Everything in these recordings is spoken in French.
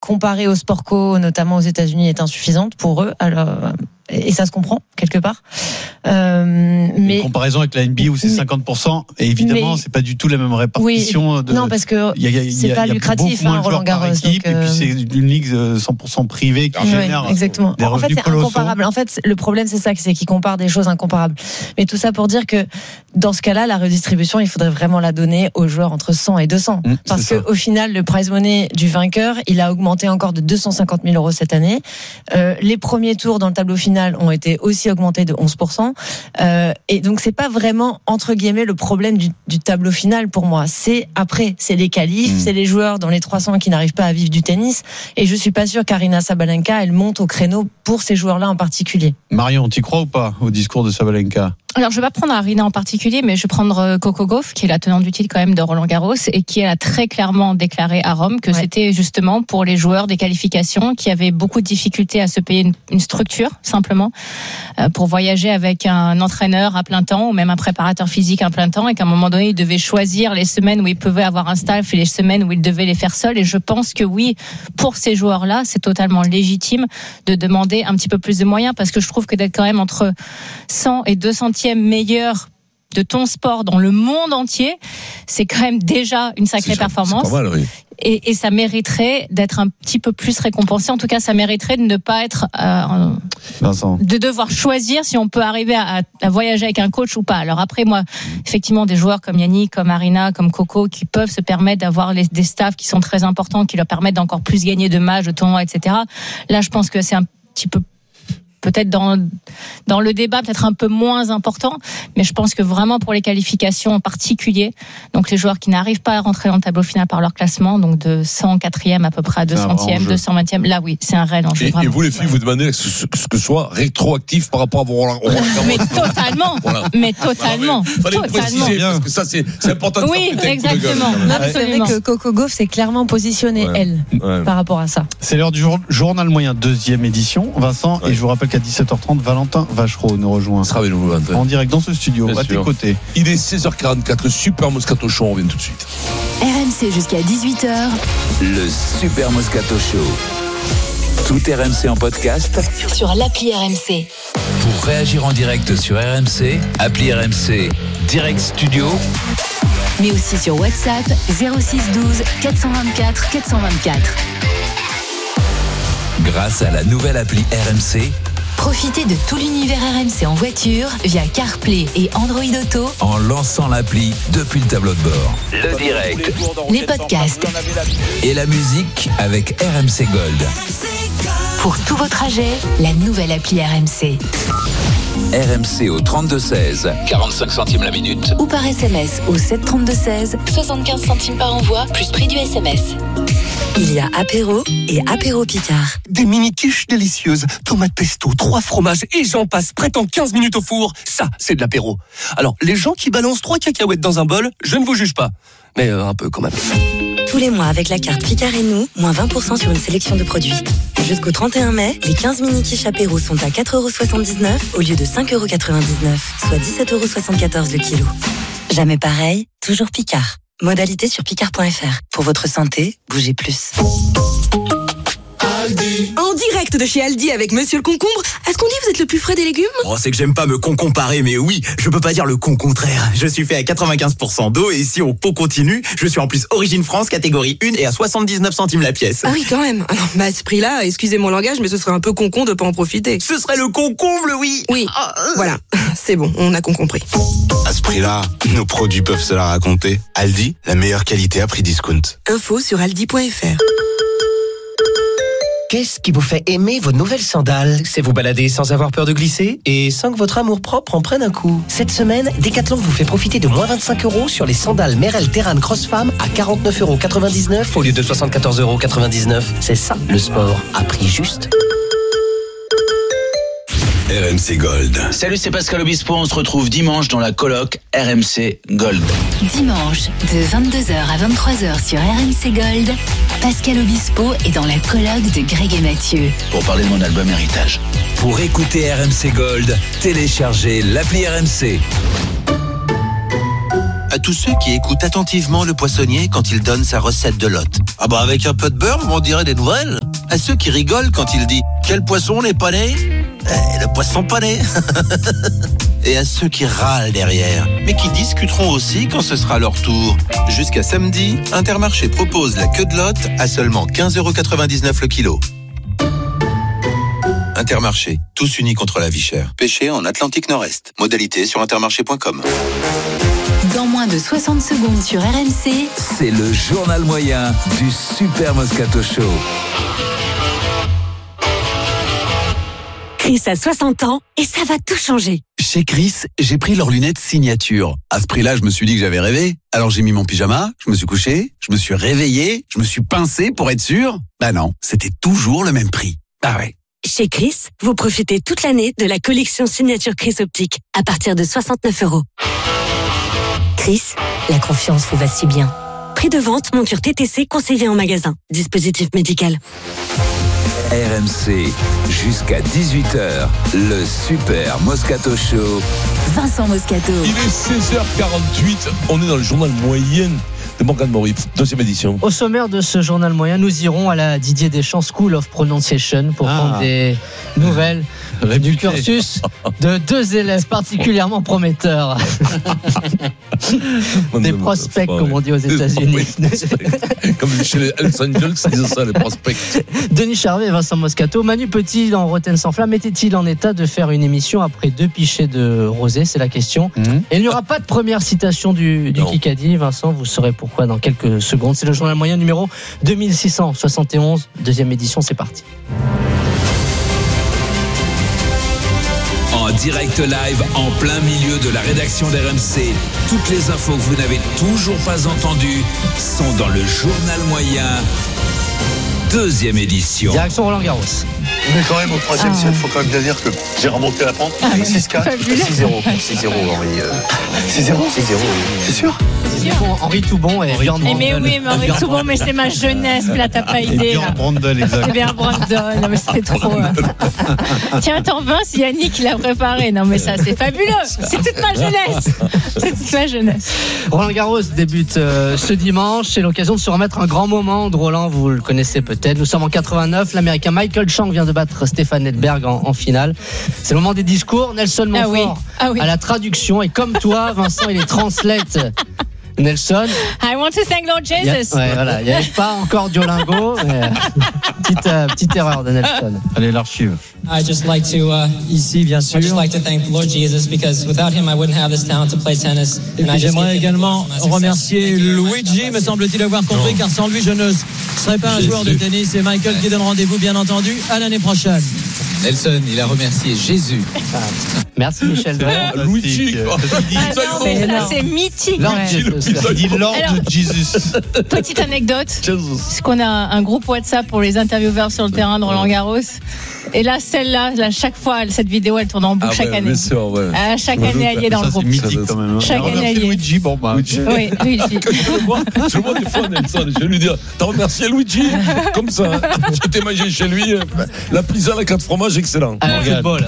comparée au sport co, notamment aux États-Unis, est insuffisante pour eux. Alors, et ça se comprend quelque part. Mais une comparaison avec la NBA où c'est 50%, et évidemment c'est pas du tout la même répartition. Oui, non, parce que c'est pas lucratif, Roland Garros. Équipe, et puis c'est une ligue 100% privée qui génère exactement. Des revenus c'est colossaux. Incomparable. En fait, le problème c'est ça, c'est qu'ils comparent des choses incomparables. Mais tout ça pour dire que dans ce cas-là, la redistribution, il faudrait vraiment la donner aux joueurs entre 100 et 200, parce que au final, le prize money du vainqueur, il a augmenté encore de 250 000 € cette année. Les premiers tours dans le tableau final ont été aussi augmentés de 11%. Et donc, c'est pas vraiment, entre guillemets, le problème du tableau final pour moi. C'est après, c'est les qualifs, c'est les joueurs dans les 300 qui n'arrivent pas à vivre du tennis. Et je suis pas sûre qu'Aryna Sabalenka, elle monte au créneau pour ces joueurs-là en particulier. Marion, t'y crois ou pas au discours de Sabalenka ? Alors, je vais pas prendre Aryna en particulier, mais je vais prendre Coco Gauff, qui est la tenante du titre quand même de Roland Garros, et qui a très clairement déclaré à Rome que c'était justement pour les joueurs des qualifications qui avaient beaucoup de difficultés à se payer une structure, simplement, pour voyager avec un entraîneur à plein temps ou même un préparateur physique à plein temps, et qu'à un moment donné, ils devaient choisir les semaines où ils pouvaient avoir un staff et les semaines où ils devaient les faire seuls. Et je pense que oui, pour ces joueurs-là, c'est totalement légitime de demander un petit peu plus de moyens, parce que je trouve que d'être quand même entre 100 et 200 meilleur de ton sport dans le monde entier, c'est quand même déjà une sacrée performance. C'est pas mal, oui. Et ça mériterait d'être un petit peu plus récompensé. En tout cas, ça mériterait de ne pas être de devoir choisir si on peut arriver à voyager avec un coach ou pas. Alors après, moi, effectivement, des joueurs comme Yannick, comme Aryna, comme Coco, qui peuvent se permettre d'avoir des staffs qui sont très importants, qui leur permettent d'encore plus gagner de matchs, de tournois, etc. Là, je pense que c'est un petit peu peut-être dans le débat, peut-être un peu moins important, mais je pense que vraiment pour les qualifications en particulier, donc les joueurs qui n'arrivent pas à rentrer dans le tableau final par leur classement, donc de 104e à peu près à 200e, 220e, là oui, c'est un réel enjeu. Et vous les filles, vous demandez ce que soit rétroactif par rapport à vos Roland Garros. Mais totalement, voilà. Mais totalement. Fallait le préciser, parce que ça c'est important de oui, faire exactement. C'est vrai que Coco Gauff s'est clairement positionnée, elle, par rapport à ça. C'est l'heure du journal moyen, 2e édition, Vincent, et je vous rappelle qu'à 17h30, Valentin Vachereau nous rejoint. Sera avec nous, Valentin. En direct dans ce studio, à tes côtés. Il est 16h44, le Super Moscato Show, on revient tout de suite. RMC jusqu'à 18h. Le Super Moscato Show. Tout RMC en podcast sur l'appli RMC. Pour réagir en direct sur RMC, appli RMC Direct Studio. Mais aussi sur WhatsApp 06 12 424 424. Grâce à la nouvelle appli RMC, profitez de tout l'univers RMC en voiture via CarPlay et Android Auto en lançant l'appli depuis le tableau de bord. Le direct, les podcasts et la musique avec RMC Gold. Pour tous vos trajets, la nouvelle appli RMC. RMC au 3216, 45 centimes la minute. Ou par SMS au 73216, 75 centimes par envoi, plus prix du SMS. Il y a apéro et apéro Picard. Des mini-quiches délicieuses, tomate pesto, 3 fromages et j'en passe, prêt en 15 minutes au four. Ça, c'est de l'apéro. Alors, les gens qui balancent 3 cacahuètes dans un bol, je ne vous juge pas. Mais un peu quand même. Tous les mois avec la carte Picard et nous, moins 20% sur une sélection de produits. Jusqu'au 31 mai, les 15 mini-quiches apéro sont à 4,79€ au lieu de 5,99€, soit 17,74€ le kilo. Jamais pareil, toujours Picard. Modalité sur picard.fr. Pour votre santé, bougez plus. Aldi. En direct de chez Aldi avec Monsieur le Concombre. Est-ce qu'on dit vous êtes le plus frais des légumes ? Oh, c'est que j'aime pas me comparer, mais oui, je peux pas dire le contraire. Je suis fait à 95% d'eau et ici au pot continu, je suis en plus Origine France, catégorie 1 et à 79 centimes la pièce. Ah oui, quand même. Alors, à ce prix-là, excusez mon langage, mais ce serait un peu con de pas en profiter. Ce serait le concomble, oui. Oui, voilà. C'est bon, on a compris. À ce prix-là, nos produits peuvent se la raconter. Aldi, la meilleure qualité à prix discount. Info sur aldi.fr. Qu'est-ce qui vous fait aimer vos nouvelles sandales ? C'est vous balader sans avoir peur de glisser et sans que votre amour-propre en prenne un coup. Cette semaine, Decathlon vous fait profiter de moins 25€ sur les sandales Merrell Terran Crossfam à 49,99€ au lieu de 74,99€. C'est ça, le sport, à prix juste. RMC Gold. Salut, c'est Pascal Obispo. On se retrouve dimanche dans la coloc RMC Gold. Dimanche, de 22h à 23h sur RMC Gold, Pascal Obispo est dans la coloc de Greg et Mathieu. Pour parler de mon album Héritage. Pour écouter RMC Gold, téléchargez l'appli RMC. À tous ceux qui écoutent attentivement le poissonnier quand il donne sa recette de lotte. Ah bah avec un peu de beurre, on dirait des nouvelles. À ceux qui rigolent quand il dit « Quel poisson n'est pas né ?» Le poisson pané. Et à ceux qui râlent derrière, mais qui discuteront aussi quand ce sera leur tour. Jusqu'à samedi, Intermarché propose la queue de lotte à seulement 15,99€ le kilo. Intermarché, tous unis contre la vie chère. Pêché en Atlantique Nord-Est. Modalité sur intermarché.com. Dans moins de 60 secondes sur RMC, c'est le journal moyen du Super Moscato Show. Chris a 60 ans et ça va tout changer. Chez Chris, j'ai pris leurs lunettes signature. À ce prix-là, je me suis dit que j'avais rêvé. Alors j'ai mis mon pyjama, je me suis couché, je me suis réveillé, je me suis pincé pour être sûr. Bah non, c'était toujours le même prix. Ah ouais. Chez Chris, vous profitez toute l'année de la collection signature Chris Optique à partir de 69€. Chris, la confiance vous va si bien. Prix de vente, monture TTC conseillée en magasin. Dispositif médical. RMC, jusqu'à 18h, le Super Moscato Show. Vincent Moscato. Il est 16h48, on est dans le journal moyen de Morgan Moritz, deuxième édition. Au sommaire de ce journal moyen, nous irons à la Didier Deschamps School of Pronunciation pour prendre des nouvelles du cursus de deux élèves particulièrement prometteurs. Des prospects, comme on dit aux États-Unis. Comme chez les Hells Angels, ils disent ça, les prospects. Denis Charvet et Vincent Moscato. Manu Petit, dans Rotten sans flamme, était-il en état de faire une émission après 2 pichets de rosé? C'est la question. Et il n'y aura pas de première citation du Kikadi. Vincent, vous saurez pourquoi dans quelques secondes. C'est le journal moyen numéro 2671. Deuxième édition, c'est parti. En direct live, en plein milieu de la rédaction d'RMC. Toutes les infos que vous n'avez toujours pas entendues sont dans le journal moyen. Deuxième édition. Direction Roland Garros. Mais quand même, au troisième set, il faut quand même bien dire que j'ai remonté la pente. 6-4. 6-0. 6-0, Henri. 6-0. 6-0. C'est sûr? Henri Toubon et Björn Brandl. Mais oui, mais Henri Toubon, mais c'est ma jeunesse, là, t'as pas idée. Björn Brandl, exact. C'est Björn Brandl, non, mais c'est trop. Tiens, t'en vas, c'est Yannick qui l'a préparé. Non, mais ça, c'est fabuleux. C'est toute ma jeunesse. C'est toute ma jeunesse. Roland Garros débute ce dimanche. C'est l'occasion de se remettre un grand moment de Roland. Vous le connaissez peut-être. Nous sommes en 89. L'Américain Michael Chang vient de battre Stéphane Edberg en finale. C'est le moment des discours. Nelson Montfort à la traduction. Et comme toi, Vincent, il est translate. Nelson. I want to thank Lord Jesus. Ouais, voilà. Il n'y avait pas encore Duolingo. Petite erreur de Nelson. Allez, l'archive. I just like to ici bien sûr. I just like to thank the Lord Jesus because without him I wouldn't have this talent to play tennis. Et puis j'aimerais également remercier Luigi, me semble-t-il avoir compris, car sans lui je ne serais pas un joueur de tennis. C'est Michael qui donne rendez-vous bien entendu à l'année prochaine. Nelson, il a remercié Jésus. Merci Michel Drey. Luigi. C'est mythique. Il dit Lord Jesus. Petite anecdote. Parce qu'on a un groupe WhatsApp pour les intervieweurs sur le terrain de Roland Garros. Et là, celle-là, chaque fois, cette vidéo, elle tourne en boucle chaque année. Chaque année, elle y est dans le groupe. C'est mythique quand même. Chaque année, elle y est. Luigi, bon bah. Oui, Luigi. Je vois des fois Nelson, je vais lui dire, t'as remercié Luigi comme ça. J'étais mangé chez lui, la pizza, la 4 fromages, excellent. Football.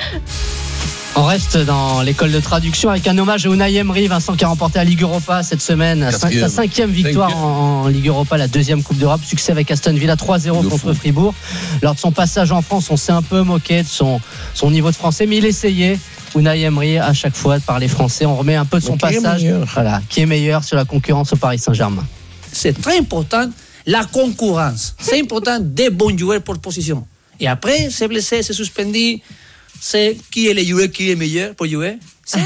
On reste dans l'école de traduction avec un hommage à Unai Emery, Vincent, qui a remporté la Ligue Europa cette semaine. Sa 5e victoire en Ligue Europa, la 2e Coupe d'Europe. Succès avec Aston Villa 3-0 contre Fribourg. Lors de son passage en France, on s'est un peu moqué de son niveau de français, mais il essayait. Unai Emery, à chaque fois, de parler français. On remet un peu de son passage. Qui est meilleur sur la concurrence au Paris Saint-Germain. C'est très important, la concurrence. C'est important des bons joueurs pour position. Et après, c'est blessé, c'est suspendu. C'est qui est le joueur qui est meilleur pour jouer.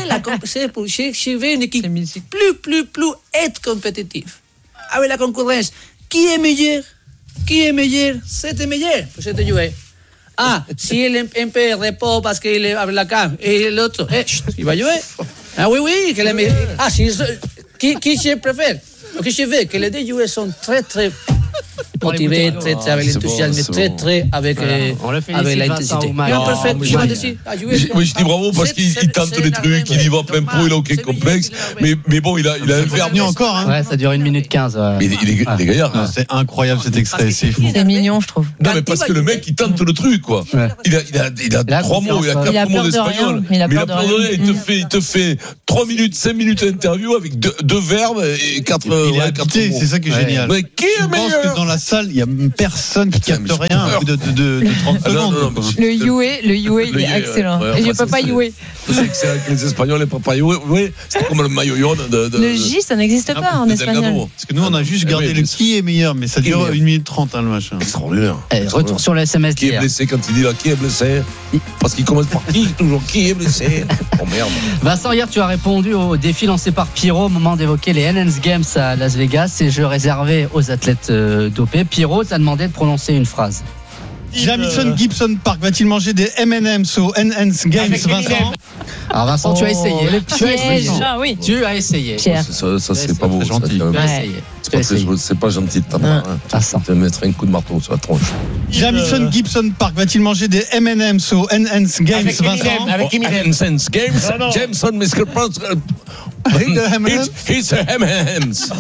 Je veux une équipe plus être compétitive. Avec la concurrence, qui est meilleur, c'est le meilleur pour cette joueur. Ah, si il est un peu repos parce qu'il est avec la cam et l'autre, il va jouer. Ah oui, que le meilleur. Ah, qui je préfère. Ce que je veux, que les deux joueurs sont très motivé, très avec l'enthousiasme, très avec l'intensité. Parfait. Oui, je dis bravo parce qu'il tente les trucs, il y va plein pot, il a aucun complexe. Mais bon, il a un vernis encore. Hein. Ouais, ça dure 1 minute 15. Mais il est gaillard. C'est incroyable cet extrait, c'est fou. C'est mignon, je trouve. Non, mais parce que le mec, il tente le truc, quoi. Il a 3 mots, il a 4 mots d'espagnol. Mais il a peur de rien. Il te fait 3 minutes, 5 minutes d'interview avec 2 verbes et 4 mots. C'est ça qui est génial. Mais qui est meilleur? Je pense que dans la salle, il n'y a personne qui capte rien au bout de 30 secondes. Le Yue, il est excellent. Et je peux pas Yue. C'est excellent avec les Espagnols, les papas Yue. C'est comme le maillot de. Le J, ça n'existe pas en espagnol. Parce que nous, on a juste gardé le qui est meilleur, mais ça dure 1 minute 30, le match. Extraordinaire. Retour sur le SMS Qui est blessé quand il dit là, qui est blessé? Parce qu'il commence par qui? Toujours qui est blessé? Oh merde. Vincent, hier, tu as répondu au défi lancé par Pierrot au moment d'évoquer les Enhanced Games à Las Vegas, ces jeux réservés aux athlètes dopés. Pierrot t'a demandé de prononcer une phrase. Jamison Gibson Park va-t-il manger des M&M's au Enhanced Games, Vincent? Alors Vincent, tu as essayé. Oui. Tu as essayé. Ça c'est pas beau. C'est gentil. C'est pas gentil de ta part. Tu vas mettre un coup de marteau sur la tronche. Jamison Gibson Park va-t-il manger des M&M's au Enhanced Games, Vincent? Avec Enhanced Games, Jameson, Mr. Prince. He's a M&M's.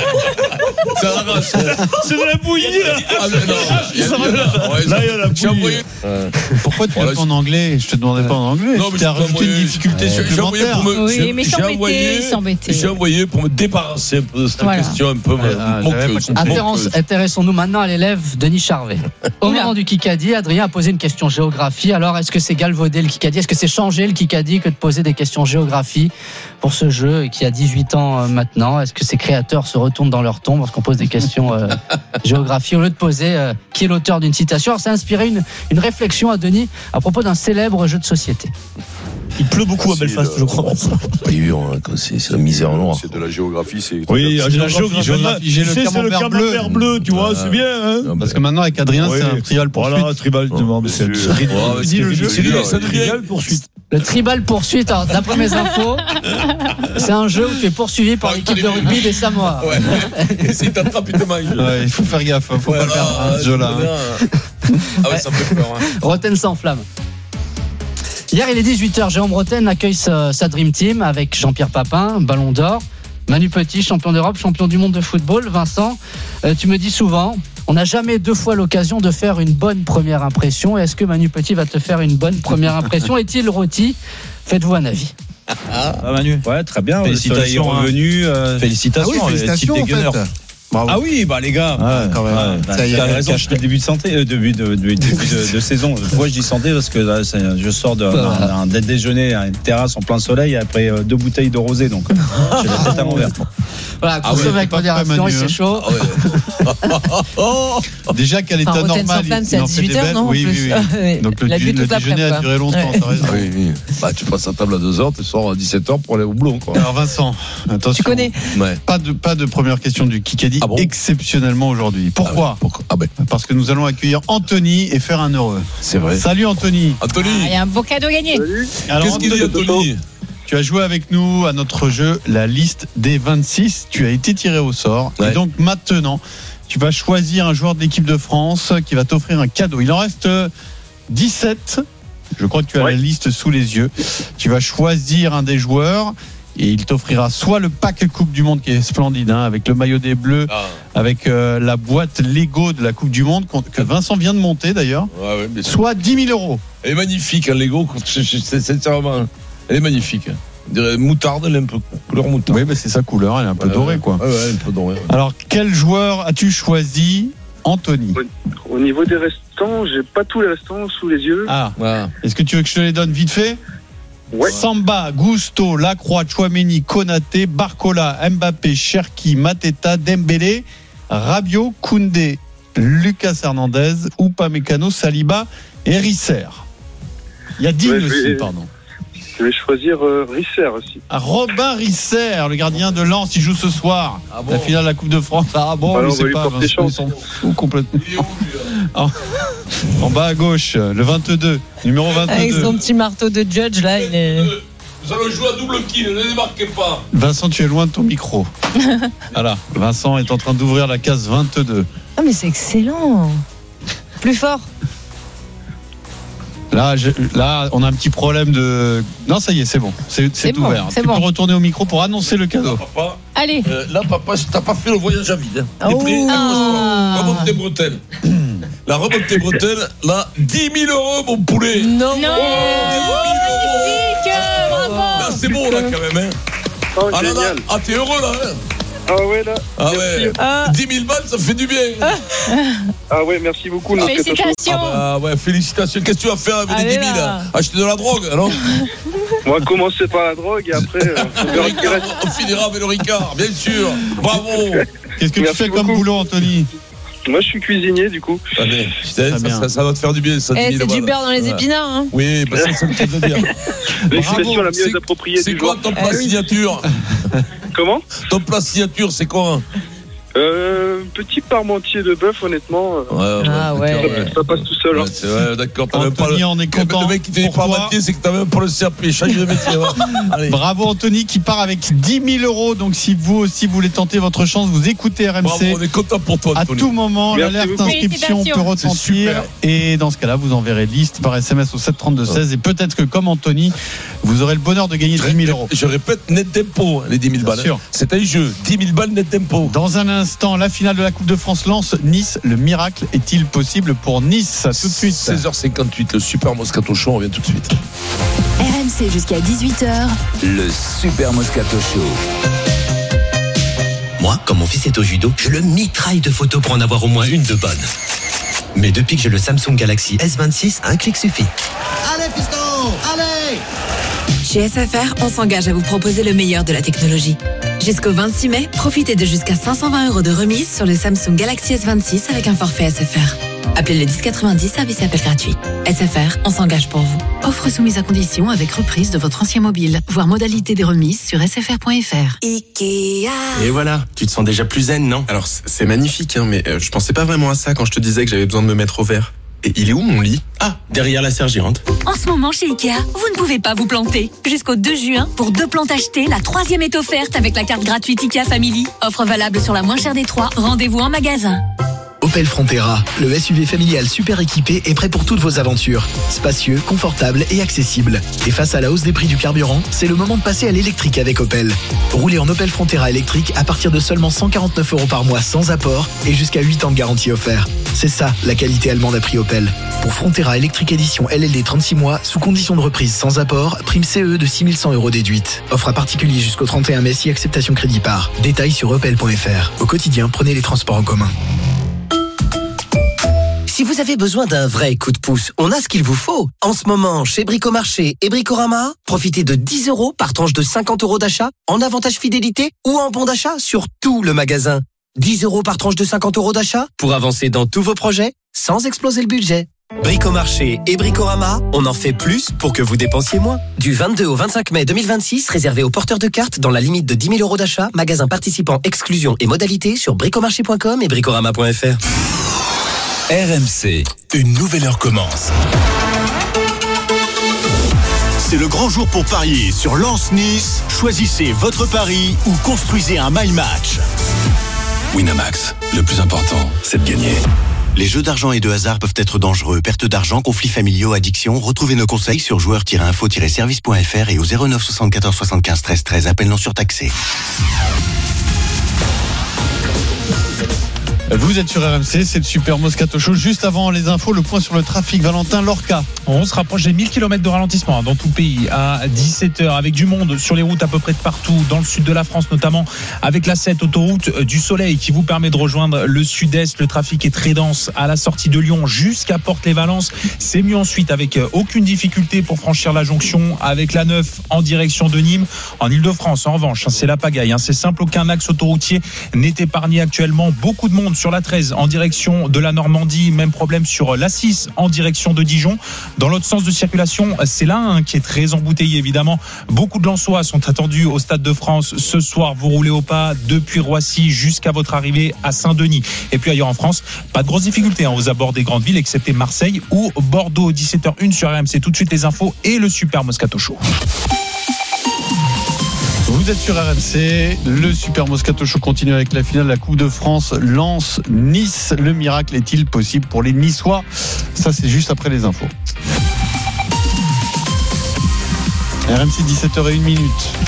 C'est de la bouillie là. Là, il y a la bouillie. Pourquoi tu l'as pas en anglais? Je te demandais pas en anglais. Non, mais tu as rajouté une difficulté supplémentaire. Oui, mais s'embêter. J'ai envoyé pour me débarrasser un peu de cette question un peu moqueuse. Intéressons-nous maintenant à l'élève Denis Charvet. Au moment du Kikadi, Adrien a posé une question géographie. Alors, est-ce que c'est galvauder le Kikadi? Est-ce que c'est changer le Kikadi que de poser des questions géographie pour ce jeu qui a 18 ans maintenant? Est-ce que ces créateurs se retournent dans leur tombe lorsqu'on pose des questions géographie au lieu de poser qui est l'auteur d'une citation? Alors, ça a inspiré une réflexion à Denis à propos d'un célèbre jeu de société. Il pleut beaucoup à Belfast, je crois. C'est la misère en noir. C'est de la géographie, c'est. Oui, de la géographie. J'ai le camembert bleu, tu vois, c'est bien. Hein, parce que maintenant, avec Adrien, c'est un tribal poursuite. Voilà, tribal, c'est le jeu. C'est tribal poursuite. Le tribal poursuite, d'après mes infos, c'est un jeu où tu es poursuivi par l'équipe de rugby des Samoa. Ouais. Et si t'attrapes, il te mange. Ouais, il faut faire gaffe, faut pas le perdre, ce jeu-là. Ah ouais, ça me fait peur. Roten s'enflamme. Hier, il est 18h. Jérôme Roten accueille sa Dream Team avec Jean-Pierre Papin, Ballon d'Or, Manu Petit, champion d'Europe, champion du monde de football. Vincent, tu me dis souvent, on n'a jamais 2 fois l'occasion de faire une bonne première impression. Est-ce que Manu Petit va te faire une bonne première impression? Est-il rôti? Faites-vous un avis. Manu. Ouais, très bien. Félicitations. Félicitations. Ah oui, félicitations en fait. Bravo. Ah oui, les gars. Quand même. Tu as raison, c'était le début de santé, début de saison. Pourquoi je dis santé? Parce que là, je sors d'un déjeuner à une terrasse en plein soleil après 2 bouteilles de rosé, donc j'ai la tête à l'envers. Voilà, consommez avec modération, c'est chaud. Déjà qu'à l'état normal, c'est à 18h, non? Oui. Donc le déjeuner a duré longtemps, t'as raison. Oui. Bah, tu passes à table à 2h, tu sors à 17h pour aller au boulot. Alors Vincent, attention. Tu connais? Pas de première question du Kikadi exceptionnellement aujourd'hui. Pourquoi? Parce que nous allons accueillir Anthony et faire un heureux. C'est vrai. Salut Anthony. Il y a un beau cadeau gagné. Qu'est-ce qu'il dit Anthony? Tu as joué avec nous à notre jeu La liste des 26. Tu as été tiré au sort. Ouais. Et donc maintenant, tu vas choisir un joueur de l'équipe de France qui va t'offrir un cadeau. Il en reste 17. Je crois que tu as la liste sous les yeux. Tu vas choisir un des joueurs et il t'offrira soit le pack Coupe du Monde qui est splendide, avec le maillot des Bleus, avec la boîte Lego de la Coupe du Monde que Vincent vient de monter d'ailleurs, soit 10 000 euros. Elle est magnifique, Lego, sincèrement. Elle est magnifique. On dirait moutarde, elle est un peu couleur moutarde. Oui, mais c'est sa couleur, elle est un peu dorée, quoi. Ouais, un peu dorée. Alors, quel joueur as-tu choisi, Anthony? Au niveau des restants, j'ai pas tous les restants sous les yeux. Est-ce que tu veux que je te les donne vite fait? Ouais. Samba, Gusto, Lacroix, Chouameni, Konaté, Barcola, Mbappé, Cherki, Mateta, Dembélé, Rabiot, Koundé, Lucas Hernandez, Upamecano, Saliba et Risser. Il y a Digne aussi, pardon. Je vais choisir Risser aussi. Robin Risser, le gardien de Lens, il joue ce soir. La finale de la Coupe de France. Alors, je sais pas, ils sont fous complètement. En bas à gauche, le 22, numéro 22. Avec son petit marteau de Judge, là, il est... Vous allez jouer à double kill, ne démarquez pas. Vincent, tu es loin de ton micro. Voilà, Vincent est en train d'ouvrir la case 22. Ah, mais c'est excellent. Plus fort. Là, on a un petit problème de. Non, ça y est, c'est bon. C'est bon, ouvert. c'est tu bon. peux retourner au micro pour annoncer le cadeau. Papa, Allez. Là, papa, t'as pas fait le voyage à vide. T'es prêt? Remonte tes bretelles. La remontée bretelle, là, 10 000 euros, mon poulet. Non. Magnifique. Bravo. Là, c'est bon, là, quand même. Oh, Ah là, là. génial. Ah, t'es heureux, là. Ah ouais, là. Ah ouais. 10 000 balles, ça fait du bien. Ah ouais, merci beaucoup. Félicitations. Ah ouais, félicitations. Qu'est-ce que tu vas faire avec les 10 000 là. Acheter de la drogue, non? On va commencer par la drogue et après, on finira avec le Ricard, bien sûr. Bravo. Qu'est-ce que Merci tu fais comme beaucoup. boulot, Anthony? Moi, je suis cuisinier, du coup. Ah mais, ça va te faire du bien, ça. 10 000 C'est du balles. beurre dans les Ouais. épinards. Hein. Oui, bah ça me fait dire. L'expression la mieux appropriée C'est du quoi jour. ton plat signature? Comment? Ton plat signature, c'est quoi? Petit parmentier de bœuf, honnêtement. Ça passe tout seul. Hein. Ouais, d'accord. T'as même pas Anthony, on est content. Le mec qui te dit pour toi. parmentier, c'est que t'as même pas le CAP. Change de métier. Allez. Bravo Anthony qui part avec 10 000 euros. Donc si vous aussi voulez tenter votre chance, vous écoutez RMC. Bravo, on est content pour toi, Anthony. À tout moment, Merci l'alerte beaucoup. inscription peut Félicitations. retentir. Et dans ce cas-là, vous enverrez liste par SMS au 732-16. Et peut-être que comme Anthony, vous aurez le bonheur de gagner 10 000 euros. Je répète, net d'impôt, les 10 000 balles. sûr. C'est un jeu. 10 000 balles net d'impôt. Dans un instant, la finale de la Coupe de France lance Nice. Le miracle est-il possible pour Nice? Tout de suite. 16h58, le Super Moscato Show, on revient tout de suite. RMC jusqu'à 18h. Le Super Moscato Show. Moi, quand mon fils est au judo, je le mitraille de photos pour en avoir au moins une de bonne. Mais depuis que j'ai le Samsung Galaxy S26, un clic suffit. Allez, fiston, allez! Chez SFR, on s'engage à vous proposer le meilleur de la technologie. Jusqu'au 26 mai, profitez de jusqu'à 520 € de remise sur le Samsung Galaxy S26 avec un forfait SFR. Appelez le 1090, service et appel gratuit. SFR, on s'engage pour vous. Offre soumise à condition avec reprise de votre ancien mobile. Voir modalité des remises sur sfr.fr. Ikea. Et voilà, tu te sens déjà plus zen, non? Alors c'est magnifique, hein, mais je pensais pas vraiment à ça quand je te disais que j'avais besoin de me mettre au vert. Et il est où mon lit? Ah, derrière la sergérante. En ce moment, chez Ikea, vous ne pouvez pas vous planter. Jusqu'au 2 juin, pour 2 plantes achetées, la 3e est offerte avec la carte gratuite Ikea Family. Offre valable sur la moins chère des 3. Rendez-vous en magasin. Opel Frontera, le SUV familial super équipé est prêt pour toutes vos aventures. Spacieux, confortable et accessible. Et face à la hausse des prix du carburant, c'est le moment de passer à l'électrique avec Opel. Roulez en Opel Frontera électrique à partir de seulement 149 € par mois sans apport et jusqu'à 8 ans de garantie offert. C'est ça, la qualité allemande à prix Opel. Pour Frontera électrique édition LLD 36 mois, sous condition de reprise sans apport, prime CE de 6 100 € déduite. Offre à particulier jusqu'au 31 mai si acceptation crédit par. Détails sur opel.fr. Au quotidien, prenez les transports en commun. Si vous avez besoin d'un vrai coup de pouce, on a ce qu'il vous faut. En ce moment, chez Bricomarché et Bricorama, profitez de 10 € par tranche de 50 € d'achat, en avantage fidélité ou en bon d'achat sur tout le magasin. 10 € par tranche de 50 € d'achat pour avancer dans tous vos projets sans exploser le budget. Bricomarché et Bricorama, on en fait plus pour que vous dépensiez moins. Du 22 au 25 mai 2026, réservé aux porteurs de cartes dans la limite de 10 000 € d'achat, magasin participant, exclusion et modalités sur bricomarché.com et bricorama.fr. RMC, une nouvelle heure commence. C'est le grand jour pour parier sur Lens-Nice. Choisissez votre pari ou construisez un my match. Winamax, le plus important, c'est de gagner. Les jeux d'argent et de hasard peuvent être dangereux. Perte d'argent, conflits familiaux, addiction. Retrouvez nos conseils sur joueurs-info-service.fr et au 09 74 75 13 13. Appel non surtaxé. Vous êtes sur RMC, c'est le Super Moscato Show. Juste avant les infos, le point sur le trafic. Valentin Lorca. On se rapproche des 1000 km de ralentissement dans tout le pays à 17h, avec du monde sur les routes à peu près de partout, dans le sud de la France notamment, avec la 7 autoroute du Soleil qui vous permet de rejoindre le sud-est. Le trafic est très dense à la sortie de Lyon jusqu'à Porte-les-Valences. C'est mieux ensuite avec aucune difficulté pour franchir la jonction avec la 9 en direction de Nîmes. En Ile-de-France, en revanche, c'est la pagaille. C'est simple, aucun axe autoroutier n'est épargné actuellement. Beaucoup de monde sur la 13 en direction de la Normandie, même problème sur la 6 en direction de Dijon. Dans l'autre sens de circulation, c'est là qui est très embouteillé évidemment. Beaucoup de Lensois sont attendus au Stade de France ce soir. Vous roulez au pas depuis Roissy jusqu'à votre arrivée à Saint-Denis. Et puis ailleurs en France, pas de grosses difficultés aux abords des grandes villes, excepté Marseille ou Bordeaux. 17h01 sur RMC. Tout de suite les infos et le Super Moscato Show. Vous êtes sur RMC, le Super Moscato Show continue avec la finale de la Coupe de France. Lens-Nice, le miracle est-il possible pour les Niçois? Ça, c'est juste après les infos. RMC 17h01.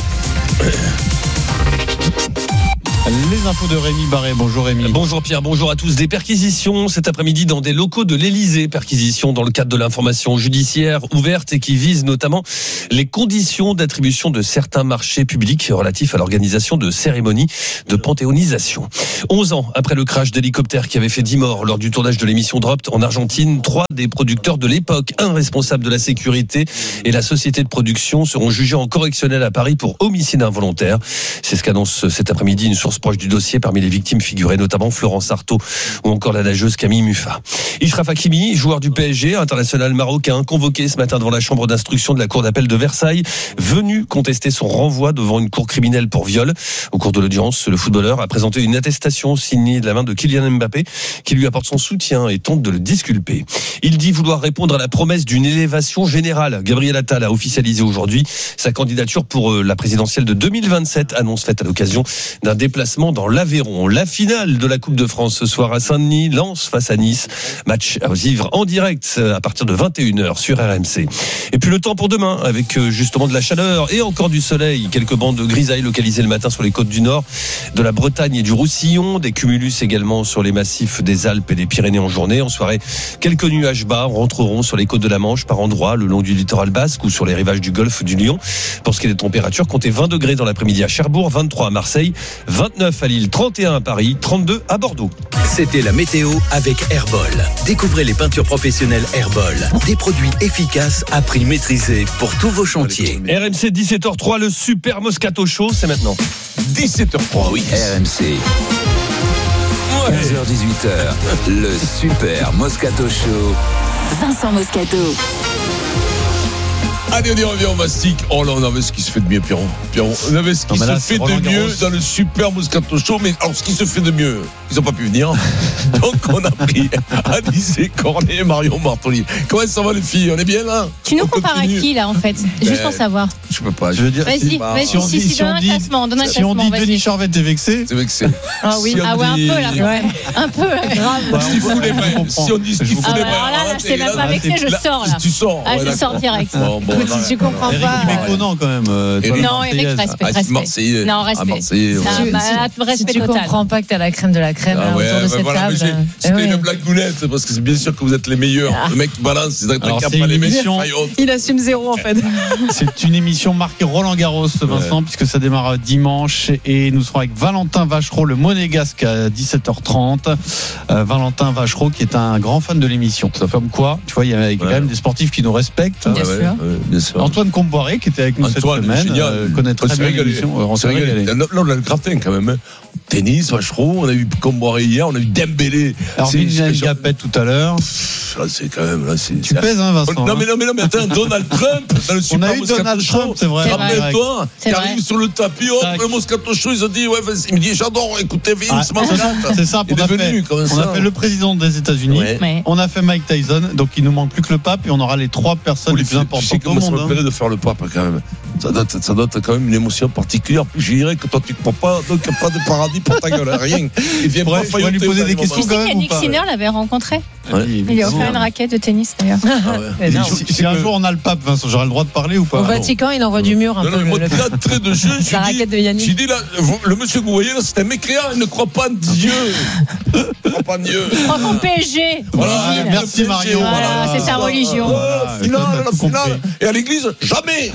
Les infos de Rémi Barré. Bonjour Rémi. Bonjour Pierre, bonjour à tous. Des perquisitions cet après-midi dans des locaux de l'Élysée. Perquisitions dans le cadre de l'information judiciaire ouverte et qui vise notamment les conditions d'attribution de certains marchés publics relatifs à l'organisation de cérémonies de panthéonisation. 11 ans après le crash d'hélicoptère qui avait fait 10 morts lors du tournage de l'émission Dropped en Argentine, 3 des producteurs de l'époque, un responsable de la sécurité et la société de production seront jugés en correctionnel à Paris pour homicide involontaire. C'est ce qu'annonce cet après-midi une source proche du dossier. Parmi les victimes figuraient notamment Florence Artaud ou encore la nageuse Camille Muffat. Ishraf Hakimi, joueur du PSG, international marocain, convoqué ce matin devant la chambre d'instruction de la cour d'appel de Versailles, venu contester son renvoi devant une cour criminelle pour viol. Au cours de l'audience, le footballeur a présenté une attestation signée de la main de Kylian Mbappé qui lui apporte son soutien et tente de le disculper. Il dit vouloir répondre à la promesse d'une élévation générale. Gabriel Attal a officialisé aujourd'hui sa candidature pour la présidentielle de 2027, annonce faite à l'occasion d'un déplacement dans l'Aveyron. La finale de la Coupe de France ce soir à Saint-Denis, Lens face à Nice. Match à vivre en direct à partir de 21h sur RMC. Et puis le temps pour demain avec justement de la chaleur et encore du soleil. Quelques bandes de grisailles localisées le matin sur les côtes du Nord, de la Bretagne et du Roussillon. Des cumulus également sur les massifs des Alpes et des Pyrénées en journée. En soirée, quelques nuages bas rentreront sur les côtes de la Manche par endroits le long du littoral basque ou sur les rivages du golfe du Lion. Pour ce qui est des températures, comptez 20 degrés dans l'après-midi à Cherbourg, 23 à Marseille, 29 à Lille, 31 à Paris, 32 à Bordeaux. C'était la météo avec Airbol. Découvrez les peintures professionnelles Airbol. Des produits efficaces à prix maîtrisé pour tous vos chantiers. RMC 17h03, le Super Moscato Show, c'est maintenant. 17h03, oui. RMC. 15h-18h, le Super Moscato Show. Vincent Moscato. Allez, on y revient, on mastique. Oh là, on avait ce qui se fait de mieux, Pierron. On avait ce qui se fait de mieux dans le Super Moscato Show. Mais alors, ce qui se fait de mieux, ils n'ont pas pu venir. Donc, on a pris Alizé Cornet et Marion Bartoli. Comment ça va, les filles? On est bien, là? Tu nous compares à qui, là, en fait? Juste pour savoir. Je peux pas. Je veux dire, vas-y, donne un classement. Si on dit Denis Charvet, t'es vexé? C'est vexé. Ah oui, un peu, là. Ouais. Un peu, grave. Ce qu'il faut les vrais. Si on dit ce qu'il faut les vrais. Alors là, c'est même pas vexé, je sors, là. Tu sors. Ah, je sors direct. Si tu comprends Eric, pas. il est mécontent quand même. Non, Eric, respect. Marseillais. Non, respect. Si Respect tu total. comprends pas que t'as la crème de la crème autour de cette table. C'était une blagounette parce que c'est bien sûr que vous êtes les meilleurs. Le mec qui balance, c'est une émission. Il assume zéro en fait. C'est une émission marquée Roland Garros, Vincent, puisque ça démarre dimanche et nous serons avec Valentin Vachereau, le monégasque, à 17h30. Valentin Vachereau qui est un grand fan de l'émission. Comme quoi, tu vois, il y a quand même des sportifs qui nous respectent. Bien sûr. Antoine Comboiré qui était avec nous cette semaine connaît très bien l'émission. On s'est régalé. Là, on a le gratin quand même. Tennis, Vachereau, on a eu Comboiré hier, on a eu Dembélé. Alors, Gapet tout à l'heure. Là, c'est quand même. Tu pèses, hein, Vincent? Non, mais attends, Donald Trump dans le Super Moscato Show. C'est vrai. Rappelle-toi, qui arrive sur le tapis, le Moscato Show, ils ont dit, il me dit, j'adore, écoutez, Vince, c'est ça, on a fait le président des États-Unis, on a fait Mike Tyson, donc il nous manque plus que le pape et on aura les 3 personnes les plus importantes au monde. Ça me plairait de faire le pape quand même. Ça doit être quand même une émotion particulière. Plus je dirais que toi tu ne crois pas, donc il n'y a pas de paradis pour ta gueule, rien. Il vient bref, on va lui poser des questions quand même. Tu sais qu'Yannick Sinner l'avait rencontré. Il lui a offert une raquette de tennis d'ailleurs. Si un jour on a le pape, Vincent, j'aurai le droit de parler ou pas? Au Vatican, il envoie du mur un peu. Moi, trait de jeu, la raquette de Yannick. J'ai dit là, le monsieur que vous voyez là, c'est un mécréant, il ne croit pas en Dieu. Il ne croit pas en Dieu. Il croit qu'en PSG. Voilà, merci Marion. Voilà, c'est sa religion. Finale. Et à l'église, jamais.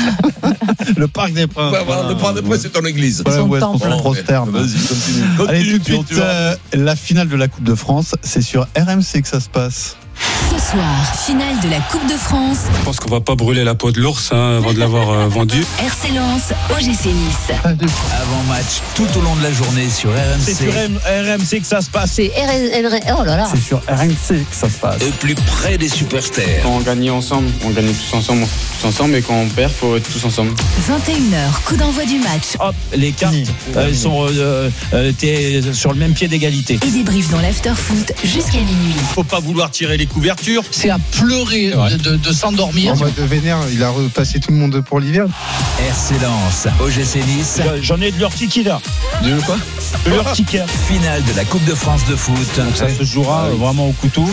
Le Parc des Princes. Le Parc des Princes, c'est en église. Où est-ce qu'on se prosterne? Vas-y, continue. Allez, tout de suite, la finale de la Coupe de France, c'est sur RMC que ça se passe. Ce soir, finale de la Coupe de France. Je pense qu'on va pas brûler la peau de l'ours avant de l'avoir vendu. RC Lens, OGC Nice. Avant match, tout au long de la journée sur RMC. C'est sur RMC que ça se passe. C'est oh là là. C'est sur RMC que ça se passe. Plus près des supporters. Quand on gagne ensemble, on gagne tous ensemble. Et quand on perd, faut être tous ensemble. 21h, coup d'envoi du match. Hop, les cartes sont sur le même pied d'égalité. Et débrief dans l'after-foot jusqu'à minuit. Faut pas vouloir tirer les couvertes. Arthur, c'est à pleurer de s'endormir. En mode vénère, il a repassé tout le monde pour l'hiver. RC Lens, OGC Nice. J'en ai de leur ticket là. De quoi? De leur ticket. Finale de la Coupe de France de foot. Donc ça se jouera vraiment au couteau.